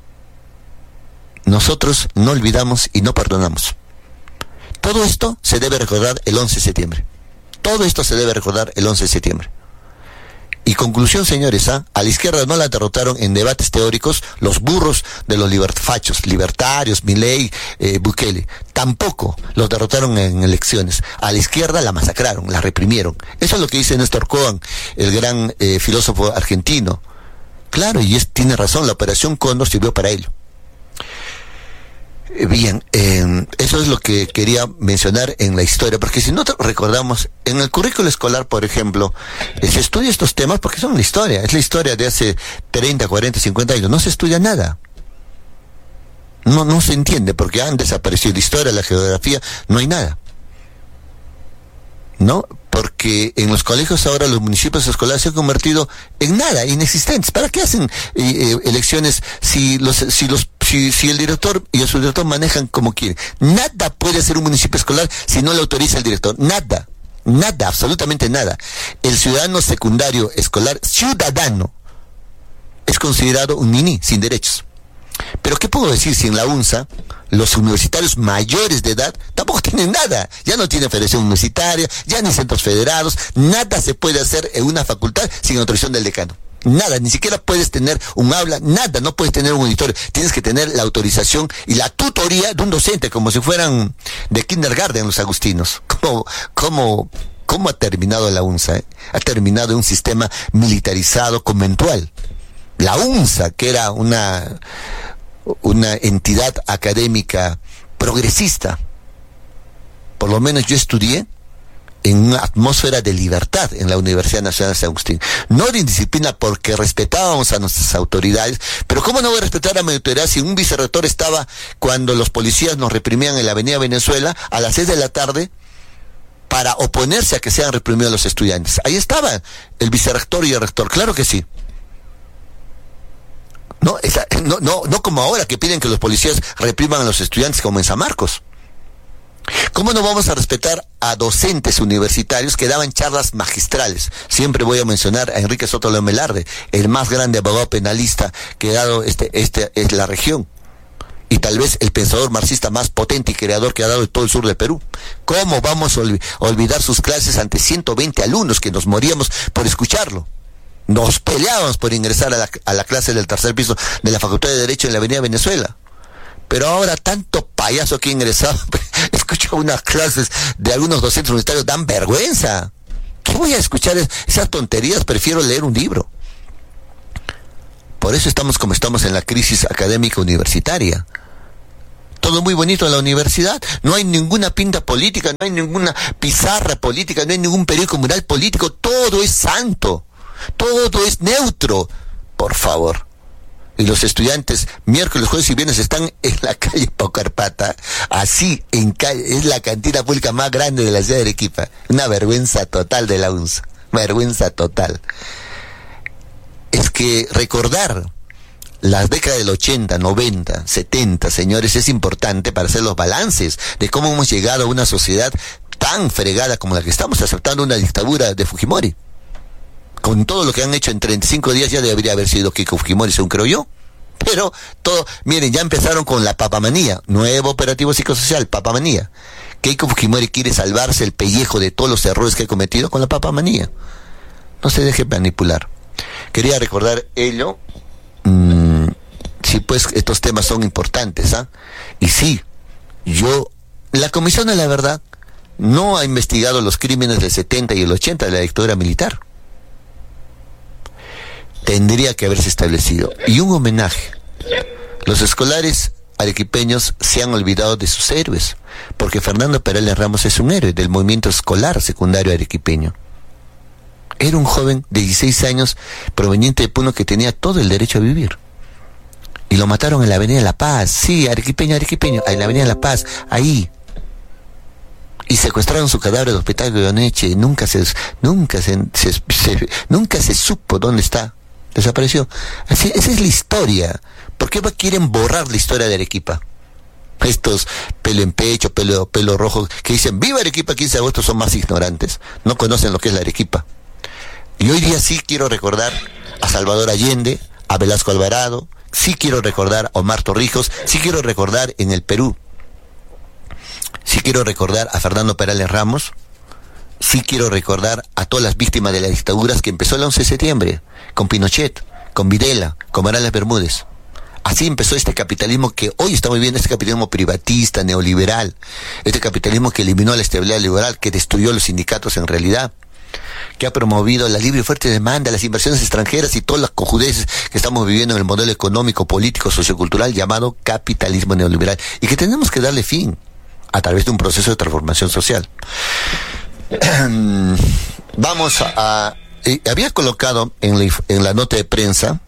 Nosotros no olvidamos y no perdonamos. Todo esto se debe recordar el once de septiembre. Todo esto se debe recordar el once de septiembre. Y conclusión, señores, ¿ah? A la izquierda no la derrotaron en debates teóricos los burros de los liberfachos, libertarios, Milei, eh, Bukele. Tampoco los derrotaron en elecciones. A la izquierda la masacraron, la reprimieron. Eso es lo que dice Néstor Cohen, el gran eh, filósofo argentino. Claro, y es, tiene razón, la Operación Cóndor sirvió para ello. Bien, eh, eso es lo que quería mencionar en la historia, porque si no recordamos, en el currículo escolar, por ejemplo, eh, se estudia estos temas porque son la historia, es la historia de hace treinta, cuarenta, cincuenta años, no se estudia nada. No, no se entiende, porque han desaparecido la historia, la geografía, no hay nada. ¿No? Porque en los colegios ahora los municipios escolares se han convertido en nada, inexistentes. ¿Para qué hacen eh, eh, elecciones si los si los si, si el director y el subdirector manejan como quieren? Nada puede hacer un municipio escolar si no lo autoriza el director. Nada, nada, absolutamente nada. El ciudadano secundario escolar, ciudadano, es considerado un nini sin derechos. Pero ¿qué puedo decir si en la UNSA los universitarios mayores de edad tampoco tienen nada? Ya no tienen federación universitaria, ya ni centros federados, nada se puede hacer en una facultad sin autorización del decano. Nada, ni siquiera puedes tener un aula, nada, no puedes tener un auditorio. Tienes que tener la autorización y la tutoría de un docente, como si fueran de kindergarten los agustinos. ¿Cómo, cómo, cómo ha terminado la UNSA? Eh? Ha terminado en un sistema militarizado, conventual. La UNSA, que era una, una entidad académica progresista, por lo menos yo estudié en una atmósfera de libertad en la Universidad Nacional de San Agustín. No de indisciplina, porque respetábamos a nuestras autoridades, pero ¿cómo no voy a respetar a mi autoridad si un vicerrector estaba, cuando los policías nos reprimían en la Avenida Venezuela, a las seis de la tarde, para oponerse a que sean reprimidos los estudiantes? Ahí estaba el vicerrector y el rector, claro que sí. No, esa, no, no, no como ahora que piden que los policías repriman a los estudiantes como en San Marcos. ¿Cómo no vamos a respetar a docentes universitarios que daban charlas magistrales? Siempre voy a mencionar a Enrique Soto Lomelarde, el más grande abogado penalista que ha dado este, este, es la región. Y tal vez el pensador marxista más potente y creador que ha dado todo el sur del Perú. ¿Cómo vamos a olvidar sus clases ante ciento veinte alumnos que nos moríamos por escucharlo? Nos peleábamos por ingresar a la, a la clase del tercer piso de la Facultad de Derecho en la Avenida Venezuela. Pero ahora tanto payaso que ha ingresado, escucho unas clases de algunos docentes universitarios, dan vergüenza. ¿Qué voy a escuchar esas tonterías? Prefiero leer un libro. Por eso estamos como estamos en la crisis académica universitaria. Todo muy bonito en la universidad, no hay ninguna pinta política, no hay ninguna pizarra política, no hay ningún periódico mural político, todo es santo, todo es neutro, por favor. Y los estudiantes miércoles, jueves y viernes están en la calle Paucarpata, así, en calle, es la cantina pública más grande de la ciudad de Arequipa. Una vergüenza total de la U N S, vergüenza total. Es que recordar las décadas del ochenta, noventa, setenta, señores, es importante para hacer los balances de cómo hemos llegado a una sociedad tan fregada como la que estamos, aceptando una dictadura de Fujimori. Con todo lo que han hecho en treinta y cinco días ya debería haber sido Keiko Fujimori, según creo yo. Pero todo, miren, ya empezaron con la papamanía, nuevo operativo psicosocial, papamanía. Keiko Fujimori quiere salvarse el pellejo de todos los errores que ha cometido con la papamanía. No se deje manipular. Quería recordar ello. Mmm, sí, pues estos temas son importantes, ¿ah? Y sí, yo, la Comisión de la Verdad no ha investigado los crímenes del setenta y el ochenta de la dictadura militar. Tendría que haberse establecido. Y un homenaje. Los escolares arequipeños se han olvidado de sus héroes, porque Fernando Perales Ramos es un héroe del movimiento escolar secundario arequipeño. Era un joven de dieciséis años proveniente de Puno que tenía todo el derecho a vivir. Y lo mataron en la Avenida La Paz. Sí, arequipeño, arequipeño, en la Avenida La Paz, ahí. Y secuestraron su cadáver del hospital de Goyeneche. Nunca se, nunca se, se, se, nunca se supo dónde está. Desapareció. Así, esa es la historia. ¿Por qué quieren borrar la historia de Arequipa? Estos pelo en pecho, pelo, pelo rojo, que dicen, ¡viva Arequipa! quince de agosto, son más ignorantes. No conocen lo que es la Arequipa. Y hoy día sí quiero recordar a Salvador Allende, a Velasco Alvarado, sí quiero recordar a Omar Torrijos, sí quiero recordar en el Perú, sí quiero recordar a Fernando Perales Ramos, sí quiero recordar a todas las víctimas de las dictaduras que empezó el once de septiembre, con Pinochet, con Videla, con Morales Bermúdez. Así empezó este capitalismo que hoy estamos viviendo, este capitalismo privatista, neoliberal, este capitalismo que eliminó la estabilidad liberal, que destruyó los sindicatos en realidad, que ha promovido la libre y fuerte demanda, las inversiones extranjeras y todas las cojudeces que estamos viviendo en el modelo económico, político, sociocultural llamado capitalismo neoliberal, y que tenemos que darle fin a través de un proceso de transformación social. Vamos a... a eh, había colocado en la, en la nota de prensa,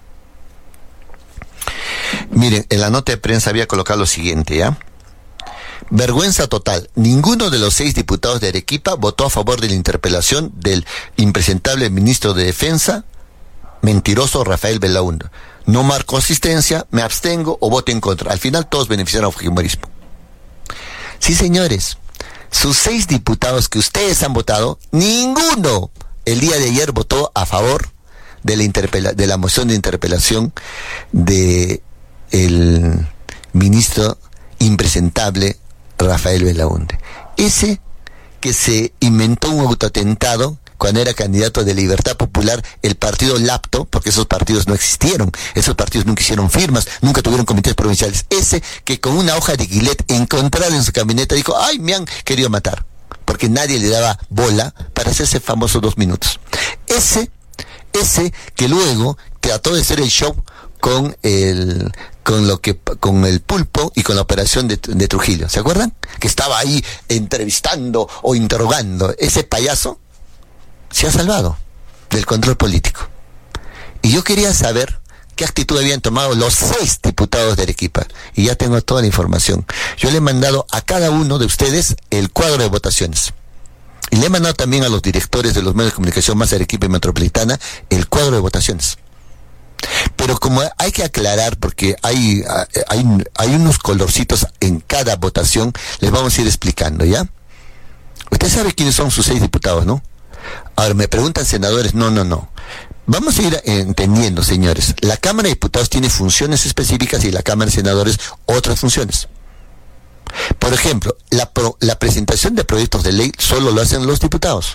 miren, en la nota de prensa había colocado lo siguiente, ¿ya? Vergüenza total. Ninguno de los seis diputados de Arequipa votó a favor de la interpelación del impresentable ministro de Defensa, mentiroso Rafael Belaúnde. No marco asistencia, me abstengo o voto en contra. Al final todos beneficiaron al fujimorismo. Sí, señores, sus seis diputados que ustedes han votado, ninguno el día de ayer votó a favor de la interpela, de la moción de interpelación de el ministro impresentable Rafael Belaúnde. Ese que se inventó un autoatentado cuando era candidato de Libertad Popular, el partido Lapto, porque esos partidos no existieron, esos partidos nunca hicieron firmas, nunca tuvieron comités provinciales. Ese que con una hoja de guilet encontrada en su camioneta dijo, ¡ay, me han querido matar! Porque nadie le daba bola para hacerse famoso dos minutos. Ese, ese que luego trató de hacer el show con el con lo que con el pulpo y con la operación de, de Trujillo, ¿se acuerdan? Que estaba ahí entrevistando o interrogando. Ese payaso se ha salvado del control político. Y yo quería saber qué actitud habían tomado los seis diputados de Arequipa. Y ya tengo toda la información. Yo le he mandado a cada uno de ustedes el cuadro de votaciones. Y le he mandado también a los directores de los medios de comunicación más Arequipa y Metropolitana el cuadro de votaciones. Pero como hay que aclarar, porque hay, hay, hay unos colorcitos en cada votación, les vamos a ir explicando, ¿ya? Usted sabe quiénes son sus seis diputados, ¿no? Ahora me preguntan senadores, no, no, no. Vamos a ir entendiendo, señores. La Cámara de Diputados tiene funciones específicas y la Cámara de Senadores otras funciones. Por ejemplo, la, pro, la presentación de proyectos de ley solo lo hacen los diputados.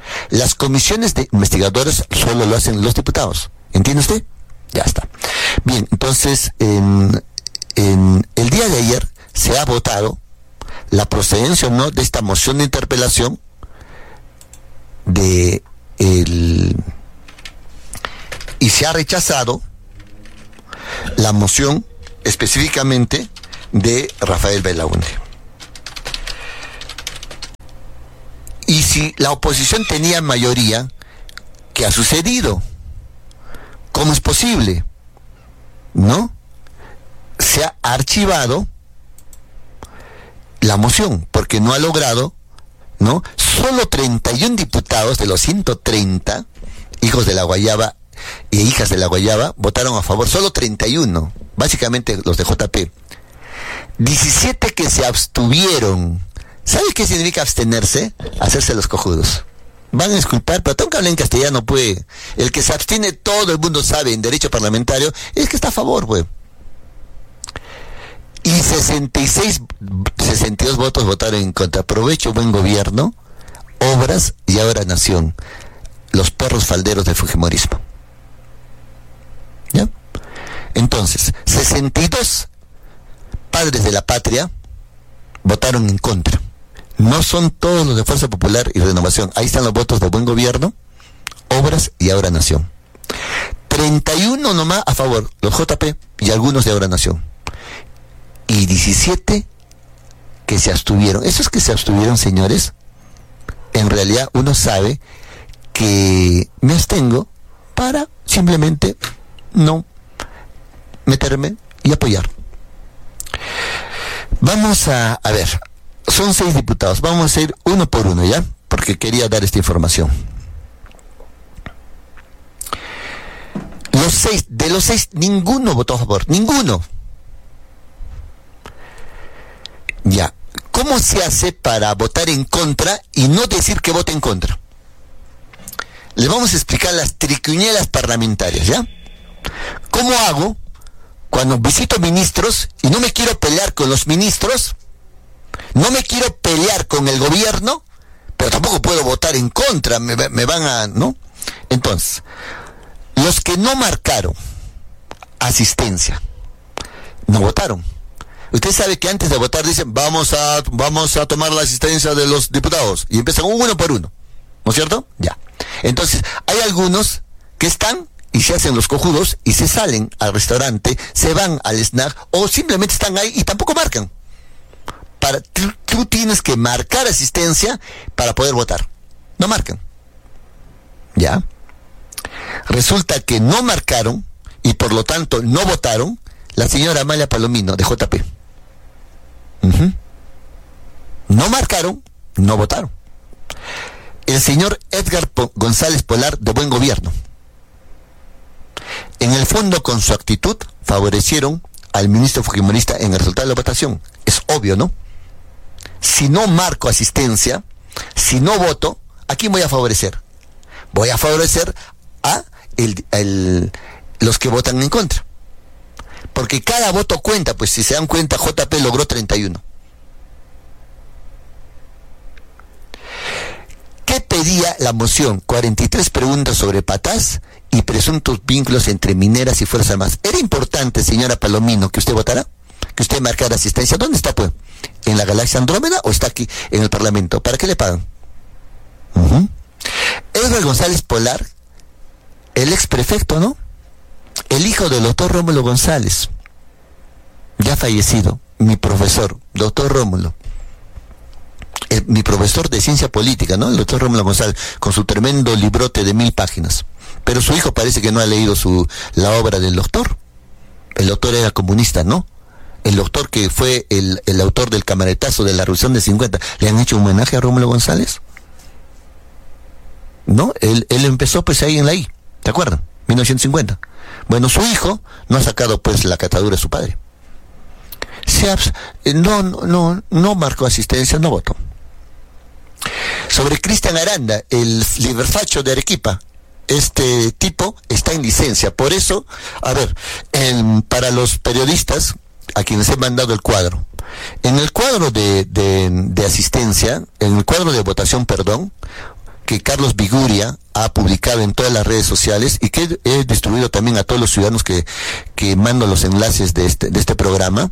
Las comisiones de investigadores solo lo hacen los diputados. ¿Entiende usted? Ya está. Bien, entonces, en, en el día de ayer se ha votado la procedencia o no de esta moción de interpelación de el y se ha rechazado la moción específicamente de Rafael Belaunde. Y si la oposición tenía mayoría, ¿qué ha sucedido? ¿Cómo es posible? ¿No? Se ha archivado la moción, porque no ha logrado, ¿no? Solo treinta y un diputados de los ciento treinta, hijos de la Guayaba e hijas de la Guayaba, votaron a favor, solo treinta y uno, básicamente los de J P. diecisiete que se abstuvieron. ¿Sabe qué significa abstenerse? Hacerse los cojudos. Van a disculpar, pero tengo que hablar en castellano, pues. El que se abstiene, todo el mundo sabe, en derecho parlamentario, es que está a favor, pues. Y sesenta y seis, sesenta y dos votos votaron en contra. Provecho, buen gobierno, obras y ahora nación. Los perros falderos del fujimorismo. ¿Ya? Entonces, sesenta y dos padres de la patria votaron en contra. No son todos los de Fuerza Popular y Renovación. Ahí están los votos de buen gobierno, obras y ahora nación. treinta y uno nomás a favor, los J P y algunos de ahora nación. Y diecisiete que se abstuvieron. Esos que se abstuvieron, señores, en realidad uno sabe que me abstengo para simplemente no meterme y apoyar. Vamos a, a ver, son seis diputados, vamos a ir uno por uno, ¿ya? Porque quería dar esta información. Los seis, de los seis, ninguno votó a favor, ninguno. Ya, ¿cómo se hace para votar en contra y no decir que vote en contra? Les vamos a explicar las triquiñuelas parlamentarias, ¿ya? ¿Cómo hago cuando visito ministros y no me quiero pelear con los ministros? No me quiero pelear con el gobierno, pero tampoco puedo votar en contra, me, me van a, ¿no? Entonces, los que no marcaron asistencia, no votaron. Usted sabe que antes de votar dicen, vamos a, vamos a tomar la asistencia de los diputados, y empiezan uno por uno, ¿no es cierto? Ya. Entonces, hay algunos que están y se hacen los cojudos y se salen al restaurante, se van al snack, o simplemente están ahí y tampoco marcan. Para, tú, tú tienes que marcar asistencia para poder votar. No marcan. ¿Ya? Resulta que no marcaron y por lo tanto no votaron la señora Amalia Palomino de J P. Uh-huh. No marcaron, no votaron. El señor Edgar Po- González Polar de Buen Gobierno. En el fondo, con su actitud, favorecieron al ministro fujimorista en el resultado de la votación. Es obvio, ¿no? Si no marco asistencia, si no voto, ¿a quién voy a favorecer? Voy a favorecer a el, el, los que votan en contra. Porque cada voto cuenta, pues si se dan cuenta, J P logró treinta y uno. ¿Qué pedía la moción? cuarenta y tres preguntas sobre Patás y presuntos vínculos entre mineras y Fuerzas Armadas. ¿Era importante, señora Palomino, que usted votara? ¿Que usted marcara asistencia? ¿Dónde está, pues? ¿En la galaxia Andrómeda o está aquí en el Parlamento? ¿Para qué le pagan? Uh-huh. Edgar González Polar, el ex prefecto, ¿no? El hijo del doctor Rómulo González, ya fallecido, mi profesor, doctor Rómulo. El, mi profesor de ciencia política, ¿no? El doctor Rómulo González, con su tremendo librote de mil páginas. Pero su hijo parece que no ha leído su la obra del doctor. El doctor era comunista, ¿no? El doctor que fue el, el autor del camaretazo de la Revolución de cincuenta. ¿Le han hecho un homenaje a Rómulo González? ¿No? Él, él empezó pues ahí en la I, ¿te acuerdas? mil novecientos cincuenta. Bueno, su hijo no ha sacado pues la catadura de su padre. Se abs- no, no, no marcó asistencia, no votó. Sobre Cristian Aranda, el liberfacho de Arequipa, este tipo está en licencia. Por eso, a ver, en, para los periodistas a quienes he mandado el cuadro, en el cuadro de, de, de asistencia, en el cuadro de votación, perdón, que Carlos Viguria ha publicado en todas las redes sociales y que he distribuido también a todos los ciudadanos que, que mando los enlaces de este, de este programa,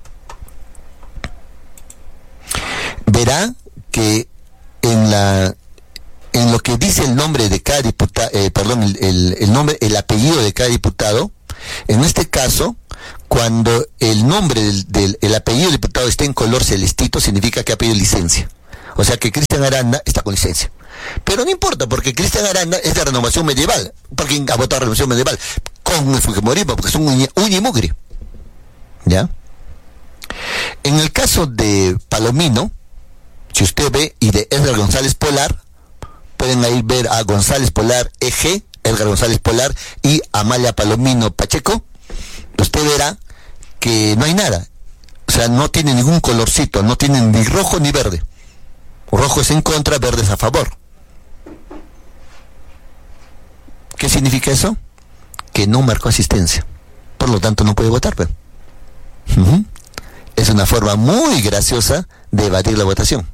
verá que en la en lo que dice el nombre de cada diputado, eh, perdón, el, el, el nombre, el apellido de cada diputado, en este caso, cuando el nombre del, del el apellido del diputado está en color celestito, significa que ha pedido licencia. O sea que Cristian Aranda está con licencia. Pero no importa, porque Cristian Aranda es de Renovación Medieval. Porque ha votado Renovación Medieval con el Fujimorismo, porque es un uña, uña y mugre. ¿Ya? En el caso de Palomino, si usted ve, y de Edgar González Polar, pueden ahí ver a González Polar E G, Edgar González Polar y Amalia Palomino Pacheco, usted verá que no hay nada. O sea, no tiene ningún colorcito, no tienen ni rojo ni verde. Rojo es en contra, verde es a favor. ¿Qué significa eso? Que no marcó asistencia. Por lo tanto, no puede votar, pues. Uh-huh. Es una forma muy graciosa de evadir la votación.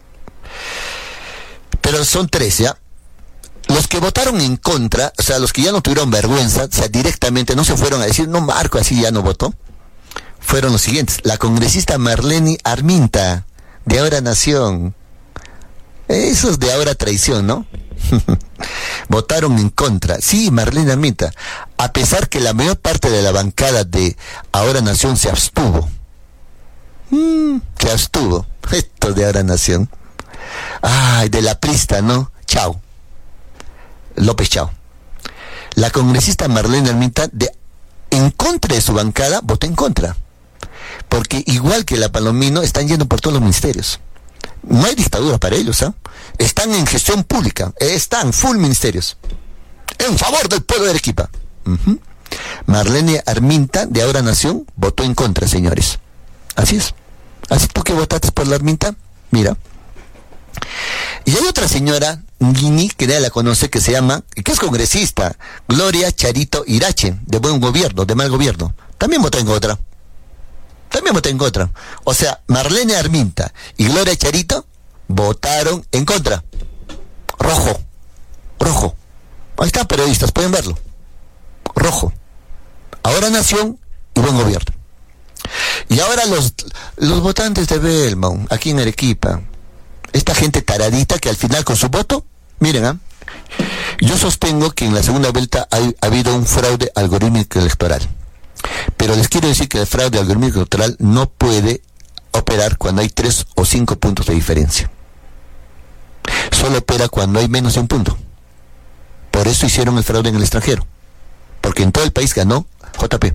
Pero son tres, ¿ya? Los que votaron en contra, o sea, los que ya no tuvieron vergüenza, o sea, directamente no se fueron a decir, no, Marco, así ya no votó, fueron los siguientes. La congresista Marlene Arminta, de Ahora Nación. Esos de Ahora Traición, ¿no? Votaron en contra. Sí, Marlene Arminta. A pesar que la mayor parte de la bancada de Ahora Nación se abstuvo. Mm, se abstuvo. Esto de Ahora Nación. Ay, de la prista, ¿no? Chao. López Chao. La congresista Marlene Arminta, de, en contra de su bancada, votó en contra. Porque igual que la Palomino, están yendo por todos los ministerios. No hay dictadura para ellos, ¿ah? ¿eh? Están en gestión pública, están full ministerios. En favor del pueblo de Arequipa. Uh-huh. Marlene Arminta, de Ahora Nación, votó en contra, señores. Así es. Así tú que votaste por la Arminta, mira. Y hay otra señora, Guini, que nadie la conoce, que se llama, que es congresista, Gloria Charito Irache, de buen gobierno, de mal gobierno. También votó en contra. También votó en contra. O sea, Marlene Arminta y Gloria Charito votaron en contra. Rojo. Rojo. Ahí están periodistas, pueden verlo. Rojo. Ahora Nación y buen gobierno. Y ahora los, los votantes de Belmont, aquí en Arequipa, esta gente taradita que al final con su voto, miren, ¿ah? Yo sostengo que en la segunda vuelta ha, ha habido un fraude algorítmico electoral. Pero les quiero decir que el fraude algorítmico electoral no puede operar cuando hay tres o cinco puntos de diferencia. Solo opera cuando hay menos de un punto. Por eso hicieron el fraude en el extranjero. Porque en todo el país ganó J P.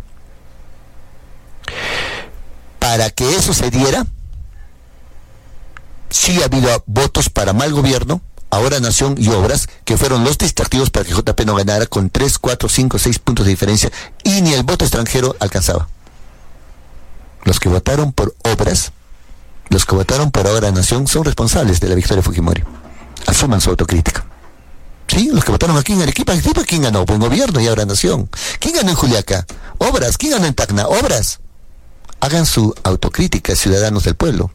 Para que eso se diera, sí ha habido votos para mal gobierno, Ahora Nación y Obras, que fueron los distractivos para que J P no ganara con tres, cuatro, cinco, seis puntos de diferencia, y ni el voto extranjero alcanzaba. Los que votaron por Obras, los que votaron por Ahora Nación, son responsables de la victoria de Fujimori. Asuman su autocrítica. Sí, los que votaron aquí en Arequipa, ¿quién ganó? Buen gobierno y Ahora Nación. ¿Quién ganó en Juliaca? Obras. ¿Quién ganó en Tacna? Obras. Hagan su autocrítica, ciudadanos del pueblo.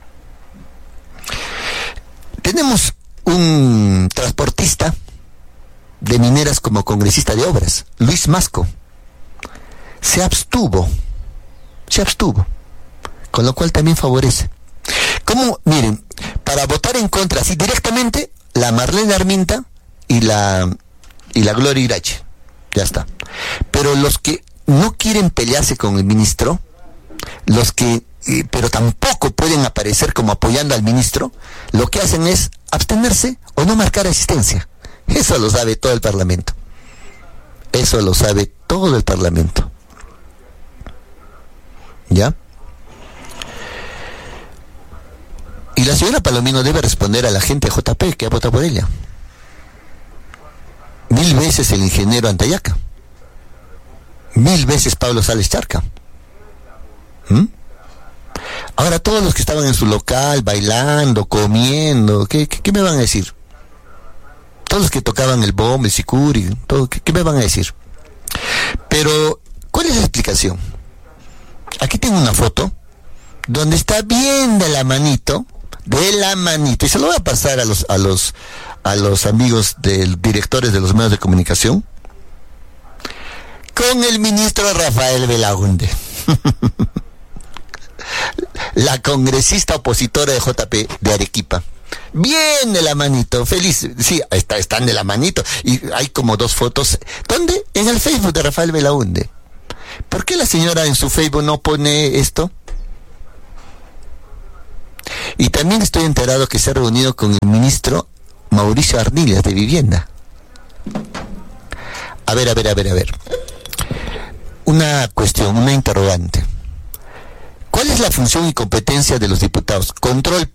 Tenemos un transportista de mineras como congresista de Obras, Luis Masco. Se abstuvo, se abstuvo, con lo cual también favorece. Como, miren, para votar en contra, así directamente, la Marlene Arminta y la, y la Gloria Irache, ya está. Pero los que no quieren pelearse con el ministro, los que Eh, pero tampoco pueden aparecer como apoyando al ministro, lo que hacen es abstenerse o no marcar asistencia. Eso lo sabe todo el Parlamento. Eso lo sabe todo el Parlamento. ¿Ya? Y la señora Palomino debe responder a la gente de J P que ha votado por ella. Mil veces el ingeniero Antayaca. Mil veces Pablo Sales Charca. ¿Mm? Ahora todos los que estaban en su local, bailando, comiendo, ¿qué, qué, qué me van a decir? Todos los que tocaban el bombo, el sicuri, todo, ¿qué, ¿qué me van a decir? Pero, ¿cuál es la explicación? Aquí tengo una foto donde está bien de la manito de la manito, y se lo voy a pasar a los a los a los amigos del directores de los medios de comunicación, con el ministro Rafael Belaúnde, la congresista opositora de J P de Arequipa. Bien de la manito, feliz, sí, está, están de la manito, y hay como dos fotos. ¿Dónde? En el Facebook de Rafael Belaúnde. ¿Por qué la señora en su Facebook no pone esto? Y también estoy enterado que se ha reunido con el ministro Mauricio Arnillas de Vivienda. A ver, a ver, a ver, a ver. Una cuestión, una interrogante. ¿Cuál es la función y competencia de los diputados? Control